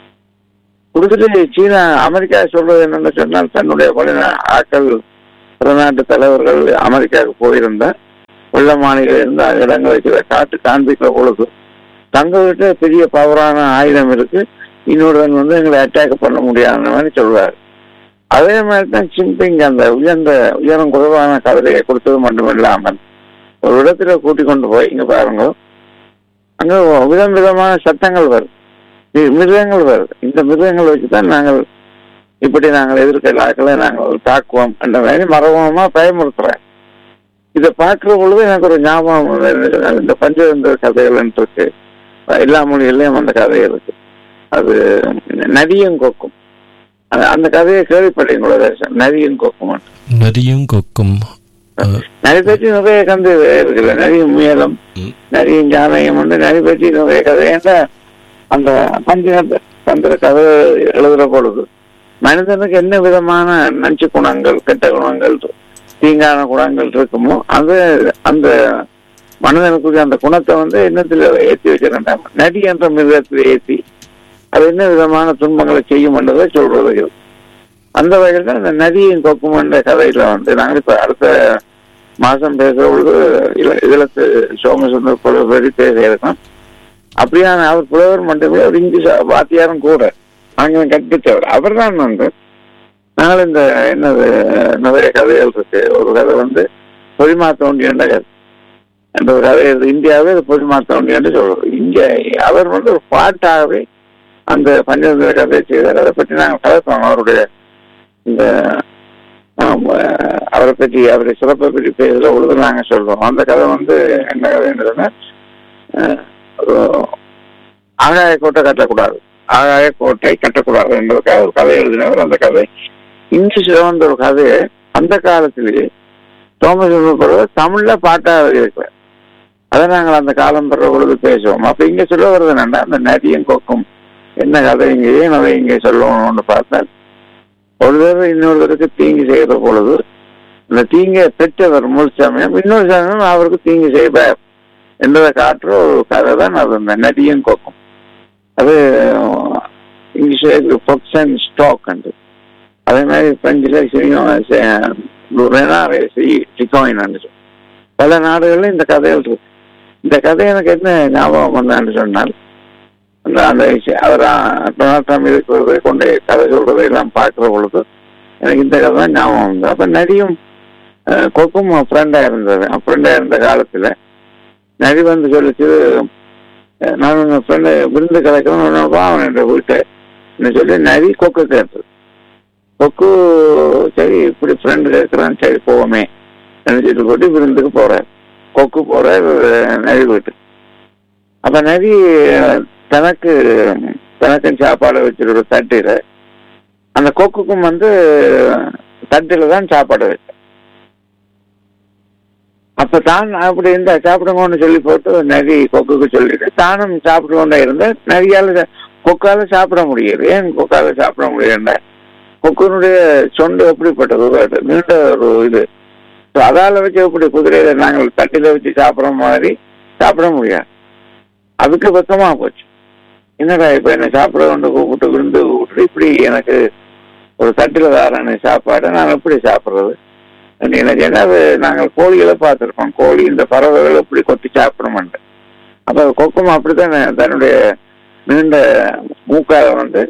கொடுத்துட்டு சீனா அமெரிக்கா சொல்றது என்னன்னு சொன்னால் தன்னுடைய பல ஆக்கள் பிறநாட்டு தலைவர்கள் அமெரிக்காவுக்கு போயிருந்தா வெள்ள மாநில இருந்து இடங்களை காட்டு காண்பிக்கிற பொழுது தங்கள்கிட்ட பெரிய பவரான ஆயுதம் இருக்கு, இன்னொருவன் வந்து எங்களை அட்டாக் பண்ண முடியாத மாதிரி சொல்றாரு. அதே மாதிரி தான் சிம்பிங் அந்த உயர்ந்த உயரம் குறைவான கதிரையை கொடுத்தது மட்டுமில்லாமல் ஒரு இடத்துல கூட்டி கொண்டு போய் இங்க பாருங்க, அங்க விதம் விதமான சட்டங்கள் வருது, மிருகங்கள் வருது. இந்த மிருகங்கள் வச்சுதான் நாங்கள் இப்படி நாங்கள் எதிர்க்கலாக்களை நாங்கள் தாக்குவோம் என்ற மாதிரி மரபமா பயமுறுத்துறேன். இதை பார்க்கிற பொழுது எனக்கு ஒரு ஞாபகம், இந்த பஞ்சதந்திர கதைகள் இருக்கு, எல்லா மொழிகள்லயும் அந்த கதை இருக்கு. அது நதியும் கொக்கும், அந்த கதையை கேள்விப்பட்டீங்களா? நதியும் கொக்கும் நதியும் கொக்கும் நரி பற்றி நிறைய கதை இருக்குல்ல, நரியும் முயலும் நரியும் ஜானையும் வந்து நரி பற்றி நிறைய கதை. ஏன்னா அந்த பஞ்சதந்திர கதை எழுதுற பொழுது மனிதனுக்கு என்ன விதமான நஞ்சு குணங்கள் கெட்ட குணங்கள் தீங்கான குணங்கள் இருக்குமோ அது அந்த மனிதனுக்குரிய அந்த குணத்தை வந்து என்னத்துல ஏற்றி வச்சிருந்தாங்க. நடி என்ற மிருகத்தில் ஏற்றி அது என்ன விதமான துன்பங்களை செய்யும் என்றதை சொல்றது. அந்த வகையில் தான் இந்த நதியின் கொக்கும் என்ற கதையில வந்து நாங்கள் இப்ப அடுத்த மாசம் பேசுற பொழுது இதிலத்து சோமசுந்தர் புலவர் பேச இருக்கோம். அப்படியான அவர் புலவர் மட்டுமே ஒரு இங்கிலீஷ் வாத்தியாரும் கூட ஆங்கிலம் கற்பித்தவர். அவர் தான் வந்து நாங்கள் இந்த என்னது நிறைய கதைகள் இருக்கு. ஒரு கதை வந்து பொறிமாத்தோண்டி என்ற கதை என்ற ஒரு கதை இந்தியாவே பொறிமாத்தோண்டி என்று சொல்றோம். இங்க அவர் வந்து ஒரு பாட்டாகவே அந்த பஞ்சதந்திர கதையை செய்தார். அதை பற்றி நாங்கள் கதைப்போம். அவருடைய இந்த அவரை பற்றி அவருடைய சிறப்பை பற்றி பேசுகிற பொழுது நாங்கள் சொல்றோம். அந்த கதை வந்து என்ன கதை என்றதுன்னா, ஆகாய கோட்டை கட்டக்கூடாது, ஆகாய கோட்டை கட்டக்கூடாது என்பதற்காக ஒரு கதை எழுதினவர். அந்த கதை இங்கிலீஷ்ல வந்த ஒரு கதையை அந்த காலத்திலேயே சோமசுந்தர் தமிழ்ல பாட்டாக இருக்கிறார். அதை நாங்கள் அந்த காலம் பெற பொழுது பேசுவோம். அப்ப இங்க சொல்ல வருது என்னன்னா, அந்த நதியும் கொக்கும் என்ன கதை இங்க ஏன் அதை இங்கே சொல்லணும்னு பார்த்தால், ஒரு தடவை இன்னொருத்தருக்கு தீங்கு செய்கிற பொழுது அந்த தீங்கை பெற்றவர் முழு சமயம் இன்னொரு சமயம் அவருக்கு தீங்கு செய்வார் என்பதை காட்டுற ஒரு கதை தான் அது அந்த நதியும் கொக்கும். அது இங்கிலீஷ்ல பொக்ஸ் அண்ட் ஸ்டாக் அண்டு, அதே மாதிரி பிரெஞ்சில் பல நாடுகள்ல இந்த கதைகள் இருக்கு. இந்த கதை எனக்கு என்ன ஞாபகம் வந்தான்னு சொன்னால், அந்த அந்த அவர் டொனால்ட் ட்ரம்ப் இருக்கிறது கொண்டு கதை சொல்றதை எல்லாம் பார்க்கிற பொழுது எனக்கு இந்த கதை தான் ஞாபகம் வந்தது. அப்ப நடியும் கொக்கும் ஃப்ரெண்டா இருந்தது. ஃப்ரெண்டா இருந்த காலத்துல நடி வந்து சொல்லிச்சு, நான் ஃப்ரெண்டு விருந்து கலைக்கணும் அவன் என்ற வீட்டை சொல்லி நரி கொக்கு கேட்டது. கொக்கு சரி இப்படி ஃப்ரெண்டு கேட்கிறான், சரி போவோமே நினைச்சிட்டு போட்டு விருந்துக்கு போறாரு. கொக்கு போற நரி வீட்டு. அப்ப நரி தனக்கு தனக்கும் சாப்பாடு வச்சிருக்கிற தட்டில அந்த கொக்குக்கும் வந்து தட்டில தான் சாப்பாடு வச்ச. அப்ப தான் அப்படி இருந்தா சாப்பிடுங்கன்னு சொல்லி போட்டு நரி கொக்குக்கு சொல்லிட்டு தானும் சாப்பிட்டு கொண்டே இருந்த நரியால கொக்கால சாப்பிட முடியாது. ஏன் கொக்கால சாப்பிட முடியல? கொக்கனுடைய சொண்டு எப்படிப்பட்டது, நீண்ட ஒரு இது. அதால வச்சு எப்படி குதிரையில நாங்கள் தட்டில வச்சு சாப்பிட்ற மாதிரி சாப்பிட முடியாது. அதுக்கு பக்கமா போச்சு. என்னடா இப்ப என்ன சாப்பிட கொண்டு கூப்பிட்டு விருந்து கூப்பிட்டு இப்படி எனக்கு ஒரு தட்டில தாரான சாப்பாடு நான் எப்படி சாப்பிட்றது? எனக்கு என்ன, நாங்கள் கோழிகளை பார்த்துருக்கோம், கோழி இந்த பறவைகள் எப்படி கொத்தி சாப்பிடமாட்ட. அப்ப கொக்கும் அப்படித்தான் தன்னுடைய நீண்ட மூக்கால வந்து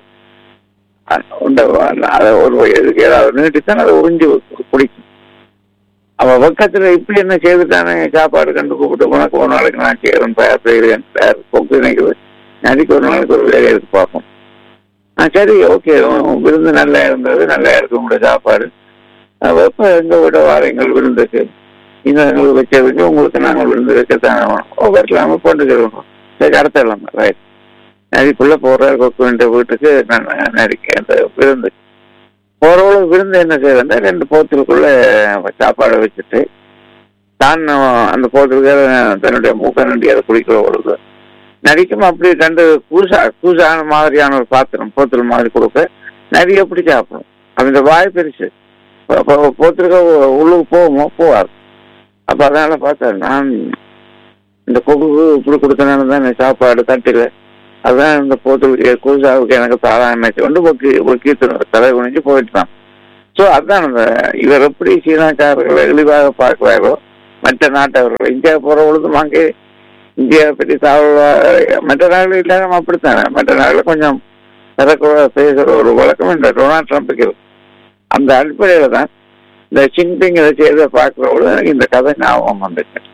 அதை ஒரு எதுக்கு ஏதாவது நீட்டித்தான் அதை உறிஞ்சி குடிக்கும். அவ பக்கத்துல இப்படி என்ன செய்துட்டானே சாப்பாடு கண்டு கூப்பிட்டு உனக்கு ஒரு நாளைக்கு நான் செய்யறேன் செய்கிறேன் கொக்கு நினைக்குது. நதிக்கு ஒரு நாளைக்கு ஒரு வேலையை எடுத்து பார்ப்போம். ஆ சரி ஓகே, விருந்து நல்லா இருந்தது, நல்லா இருக்கு உங்களோட சாப்பாடு. வெப்ப எங்க விட வாரங்கள் விருந்துக்கு நீங்க எங்களுக்கு வச்ச வச்சு உங்களுக்கு நாங்கள் விருந்து வைக்கத்தானே வேணும். வரலாம போட்டுக்கிறோம். சரி அடுத்த இல்லாம ரைட். நதிக்குள்ள போற கொக்கு வீட்டுக்கு நான் நடிக்க அந்த விருந்து போறவளவு விருந்து என்ன செய்யறேன்னா ரெண்டு போத்திற்குள்ள சாப்பாடை வச்சுட்டு தான் அந்த போத்திற்கு தன்னுடைய மூக்க நண்டி அதை குடிக்கிற பொழுது நரிக்கும் அப்படி கண்டு கூசா கூசான மாதிரியான ஒரு பாத்திரம் போத்தல் மாதிரி கொடுக்க நரி எப்படி சாப்பிடும். அந்த வாய் பெருசு, போத்திருக்க உள்ளுக்கு போகுமோ போவார். அப்ப அதனால பார்த்தா நான் இந்த கொக்குக்கு இப்படி கொடுத்தனால தான் சாப்பாடு தட்டில அதுதான் இந்த போத்தலுக்கு கூசாவுக்கு எனக்கு தாரான கொண்டு பொக்கி பொக்கி தலை குனிஞ்சு போயிட்டு தான். ஸோ அதுதான் அந்த இவர் எப்படி சீனாக்காரர்களை இழிவாக பார்க்கிறாரோ மற்ற நாட்டவர்கள் இந்தியா போற பொழுதும் அங்கே இந்தியா பற்றி தகவல் மற்ற நாடுகள் இல்லாம அப்படித்தானே. மற்ற நாடுகள் கொஞ்சம் பிறக்க பேசுற ஒரு வழக்கம் இந்த டொனால்ட் ட்ரம்ப்புக்கு இருக்கு. அந்த அடிப்படையில தான் இந்த சின்பிங் இதை செய்த பார்க்கிற பொழுது எனக்கு இந்த கதை ஞாபகம் வந்துச்சு.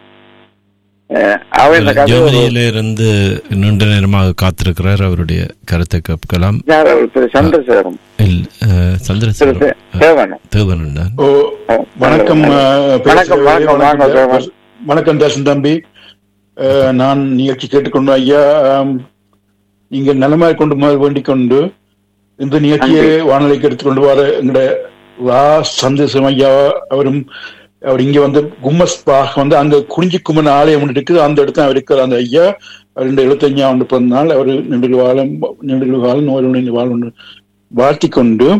ஜெர்மனியில இருந்து நீண்ட நேரமாக காத்திருக்கிறார். அவருடைய கருத்தை கேட்கலாம். சந்திரசேகரம் வணக்கம். வணக்கம் தாசன் தம்பி, நான் நிகழ்ச்சி கேட்டுக்கொண்டு ஐயா நீங்கள் நலமாய் கொண்டு முதல் வேண்டிக் கொண்டு இந்த நிகழ்ச்சியை வானொலிக்கு எடுத்துக்கொண்டு வர எங்களுடைய வா சந்தேசம் ஐயா அவரும் அவர் இங்க வந்து கும்மஸ் பாக வந்து அங்க குறிஞ்சி கும்மன் ஆலயம் ஒன்று இருக்குது. அந்த இடத்துல அவர் இருக்கிற அந்த ஐயா ரெண்டு எழுபத்தஞ்சா ஆண்டு பிறந்தநாள். அவர் நின்று வாழும் நின்று வாழும் நோய் வாழும் வாழ்த்தி கொண்டு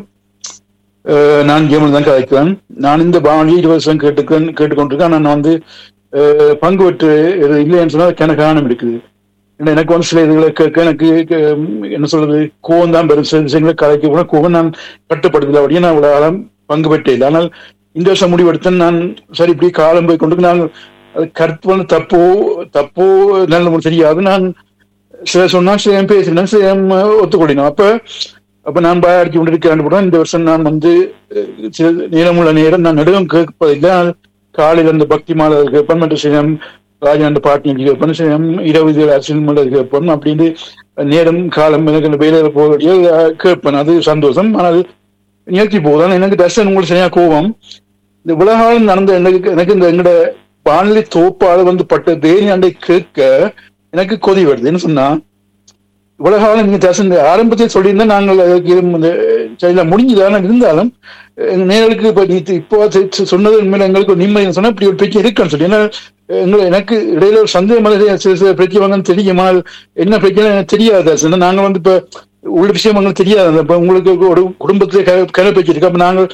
நான் ஜெர்மனி தான் கதைக்கிறேன். நான் இந்த வானொலி இருபது வருஷம் கேட்டுக்கிறேன் கேட்டுக்கொண்டிருக்கேன். நான் வந்து பங்கு பெற்று இல்லைன்னு சொன்னா கணக்கானம் இருக்குது. எனக்கு வந்து சில இதுகளை கேட்க எனக்கு என்ன சொல்றது கோவம் தான் பெரும். சில விஷயங்களை கதைக்க கூட கோவம் நான் கட்டுப்படுத்தல. அப்படியே நான் இவ்வளவு காலம் பங்கு பெற்றேன். ஆனால் இந்த வருஷம் முடிவெடுத்தேன் நான். சரி இப்படி காலம் போய் கொண்டு நான் கருத்து வந்து தப்போ தப்போ நல்ல தெரியாது. நான் சில சொன்னா சில பேசினேன், சில ஒத்துக்கொள்ளினோம். அப்ப அப்ப நான் பாய அடிச்சு கொண்டு இருக்கிறேன். இந்த வருஷம் நான் வந்து சில நேரமுள்ள நேரம் நான் நடுகம் கேட்பதில்லை. காலையில் அந்த பக்தி மாலை கேட்பேன், மற்ற சிலம் ராஜாண்ட பாட்டி கேட்பேன், சிலம் இருபது அரசியல் மலை கேட்பேன். அப்படின்னு நேரம் காலம் எனக்கு அந்த வேலையில போகக்கூடிய கேட்பேன். அது சந்தோஷம். ஆனால் நிகழ்ச்சி போதும் எனக்கு தர்ஷன் உங்களுக்கு சரியா கோபம். இந்த உலகாலம் நடந்த எனக்கு எனக்கு இந்த எங்களோட வானிலை தோப்பால வந்து பட்ட தேனி அண்டை கேட்க எனக்கு கொதி வருது. என்ன சொன்னா உலகாலம் நீங்க தர்ஷன் ஆரம்பத்தில் சொல்லியிருந்தா நாங்கள் அதுக்கு முடிஞ்சுதான இருந்தாலும் நேர்களுக்கு இப்ப நீ இப்போ சொன்னது உண்மையில எங்களுக்கு ஒரு நிம்மதி சொன்னா இப்படி ஒரு பிரச்சனை இருக்குன்னு சொல்லி. ஏன்னா எங்களை எனக்கு இடையில ஒரு சந்தேகம் சில சில பிரச்சனை வாங்கன்னு தெரியுமா என்ன பிரச்சனை எனக்கு தெரியாது. நாங்கள் வந்து இப்ப உள்ள விஷயம் எங்களுக்கு தெரியாது. இப்ப உங்களுக்கு ஒரு குடும்பத்திலே கரை பேச்சிருக்கு. அப்ப நாங்கள்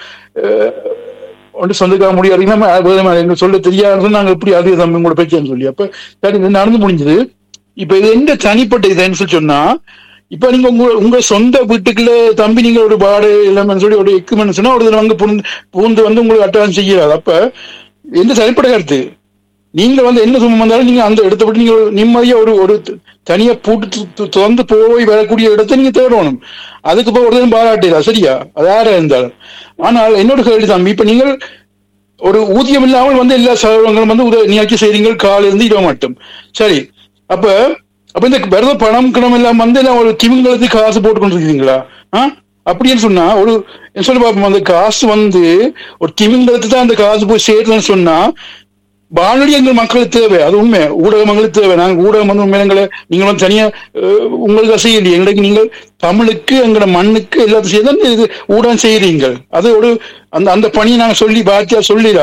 ஒன்று சொந்தக்காக முடியாது எங்களுக்கு சொல்ல தெரியாது. நாங்கள் எப்படி அது தம்பி உங்களோட பேச்சேன்னு சொல்லி அப்ப சரி நடந்து முடிஞ்சது. இப்ப இது எந்த தனிப்பட்ட இதுன்னு சொல்லி சொன்னா இப்ப நீங்க உங்க உங்க சொந்த வீட்டுக்குள்ள தம்பி நீங்க ஒரு பாடு இல்லாம சொல்லி ஒரு எக்குமெண்ட் சொன்னா ஒரு வந்து பூந்து பூந்து வந்து உங்களுக்கு அட்டகாசம் செய்யாது. அப்ப எந்த தனிப்பட்ட கருத்து நீங்க வந்து என்ன சும்மா வந்தாலும் நீங்க அந்த இடத்த விட்டு நீங்க நிம்மதியா ஒரு ஒரு தனியா பூட்டு திறந்து போய் வரக்கூடிய இடத்த நீங்க தேடணும். அதுக்கு போய் ஒரு தினம் பாராட்டா சரியா அது யாரா இருந்தாலும். ஆனால் என்னோட கேள்வி தம்பி இப்ப நீங்கள் ஒரு ஊதியம் இல்லாமல் வந்து எல்லா செலவுகளும் வந்து உதவி நியாட்சி செய்றீங்க காலையில இருந்து இரவு மட்டும் சரி. அப்ப அப்ப இந்த வெறுத பணம் கிணம் எல்லாம் வந்து ஒரு திமிங்கலத்துக்கு காசு போட்டு கொண்டு இருக்கீங்களா? ஆஹ் அப்படின்னு சொன்னா ஒரு சொல்லி பார்ப்போம். அந்த காசு வந்து ஒரு திமிங்கலத்து தான் அந்த காசு போய் சேருதுன்னு சொன்னா வானொலி எங்கள் மக்களுக்கு தேவை. அது உண்மை. ஊடகம் எங்களுக்கு தேவை. நாங்கள் ஊடகம் வந்து உண்மை எங்களை நீங்கள் வந்து தனியா உங்களுக்கு செய்யலையே. எங்களுக்கு நீங்கள் தமிழுக்கு எங்களோட மண்ணுக்கு எல்லாத்தையும் செய்ய இது ஊடகம் செய்யறீங்க. அது ஒரு அந்த அந்த பணியை நாங்கள் சொல்லி பாத்தியா சொல்லிடாது.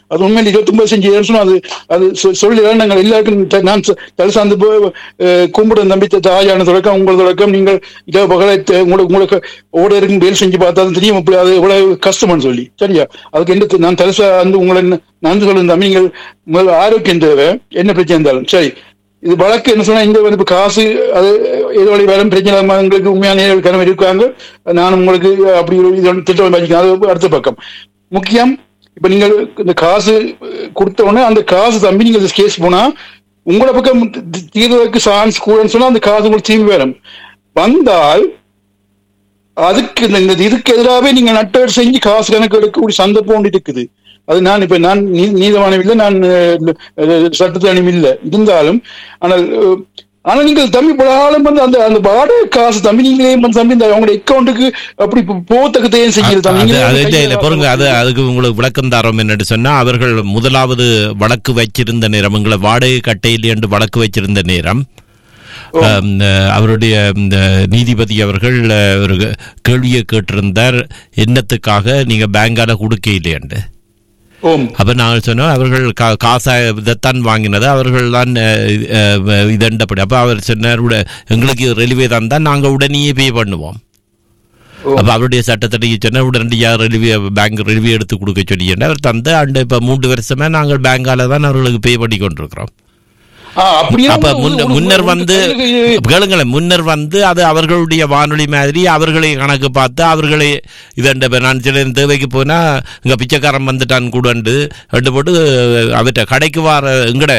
அது உண்மையில இருபத்தி ஒன்பது செஞ்சு சொன்னா அது அது சொல்லி நாங்கள் எல்லாருக்கும் நான் தலை சார்ந்து போய் கும்பிட நம்பித்த தாயான தொடக்கம் உங்கள் தொடக்கம் நீங்கள் இதை பகலை உங்களுக்கு உங்களுக்கு ஓடருக்கும் வேல் செஞ்சு பார்த்தாலும் தெரியும் அப்படி அது எவ்வளவு கஷ்டம்னு சொல்லி சரியா. அதுக்கு என்ன நான் தலை சார்ந்து உங்களை நான் சொல்லியிருந்தேன் நீங்கள் முதல் ஆரோக்கியம் தேவை என்ன பிரச்சனை இருந்தாலும் சரி. இது வழக்கு என்ன சொன்னா இந்த வந்து காசு அது ஏதோ வழி வேலை பிரச்சனை எங்களுக்கு உண்மையான கிழமை இருக்காங்க. நான் உங்களுக்கு அப்படி திட்டம் வச்சுக்கேன். அது அடுத்த பக்கம் முக்கியம். இப்ப நீங்கள் இந்த காசு கொடுத்த உடனே அந்த காசு தம்பி நீங்க கேஸ் போனா உங்களோட பக்கம் தீர்வதற்கு சான்ஸ் கூடன்னு சொன்னா அந்த காசு உங்களுக்கு திரும்பி வரும். வந்தால் அதுக்கு இந்த இதுக்கு எதிராகவே நீங்க நட்டேடு செஞ்சு காசு கணக்கு எடுக்கக்கூடிய சந்தர்ப்பம் இருக்குது. அது நான் இப்ப நான் நீதவானம் இல்லை, நான் சட்டத்தணியும் இல்லை இருந்தாலும் ஆனால் ஆனா நீங்கள் தம்பி பலகாலம் வந்து அந்த அந்த வாடகை காசு தம்பி நீங்களே தம்பி இந்த அவங்களோட அக்கௌண்ட்டுக்கு அப்படி போத்தக்கத்தையும் செய்யுது. அது அதுக்கு உங்களுக்கு விளக்கம் தரோம் என்னன்னு சொன்னா அவர்கள் முதலாவது வழக்கு வச்சிருந்த நேரம் உங்களை வாடகை கட்டையில் என்று வழக்கு வச்சிருந்த நேரம் அவருடைய நீதிபதி அவர்கள் ஒரு கேள்வியை கேட்டிருந்தார், என்னத்துக்காக நீங்க பேங்கால கொடுக்க இல்லையண்டு. அப்ப நாங்கள் சொன்னோம் அவர்கள் காசா இதைத்தான் வாங்கினது அவர்கள் தான் இதண்டப்படி. அப்ப அவர் சொன்னார் எங்களுக்கு ரெலிவே தான் தான் நாங்க உடனே பே பண்ணுவோம். அப்ப அவருடைய சட்டத்தடி சொன்ன உடனடியாக ரெலிவே பேங்க் ரெலிவே எடுத்து கொடுக்க சொல்லி அவர் தந்து அண்டு இப்ப மூன்று வருஷமா நாங்கள் பேங்கால தான் அவர்களுக்கு பே பண்ணி கொண்டிருக்கிறோம். அப்ப முன்னர் வந்து கேளுங்களேன் முன்னர் வந்து அது அவர்களுடைய வானொலி மாதிரி அவர்களை கணக்கு பார்த்து அவர்களை இதண்ட நான் சில தேவைக்கு போனா இங்க பிச்சைக்காரன் வந்துட்டான் கூட ரெண்டு போட்டு அவற்றை கடைக்கு வர எங்கட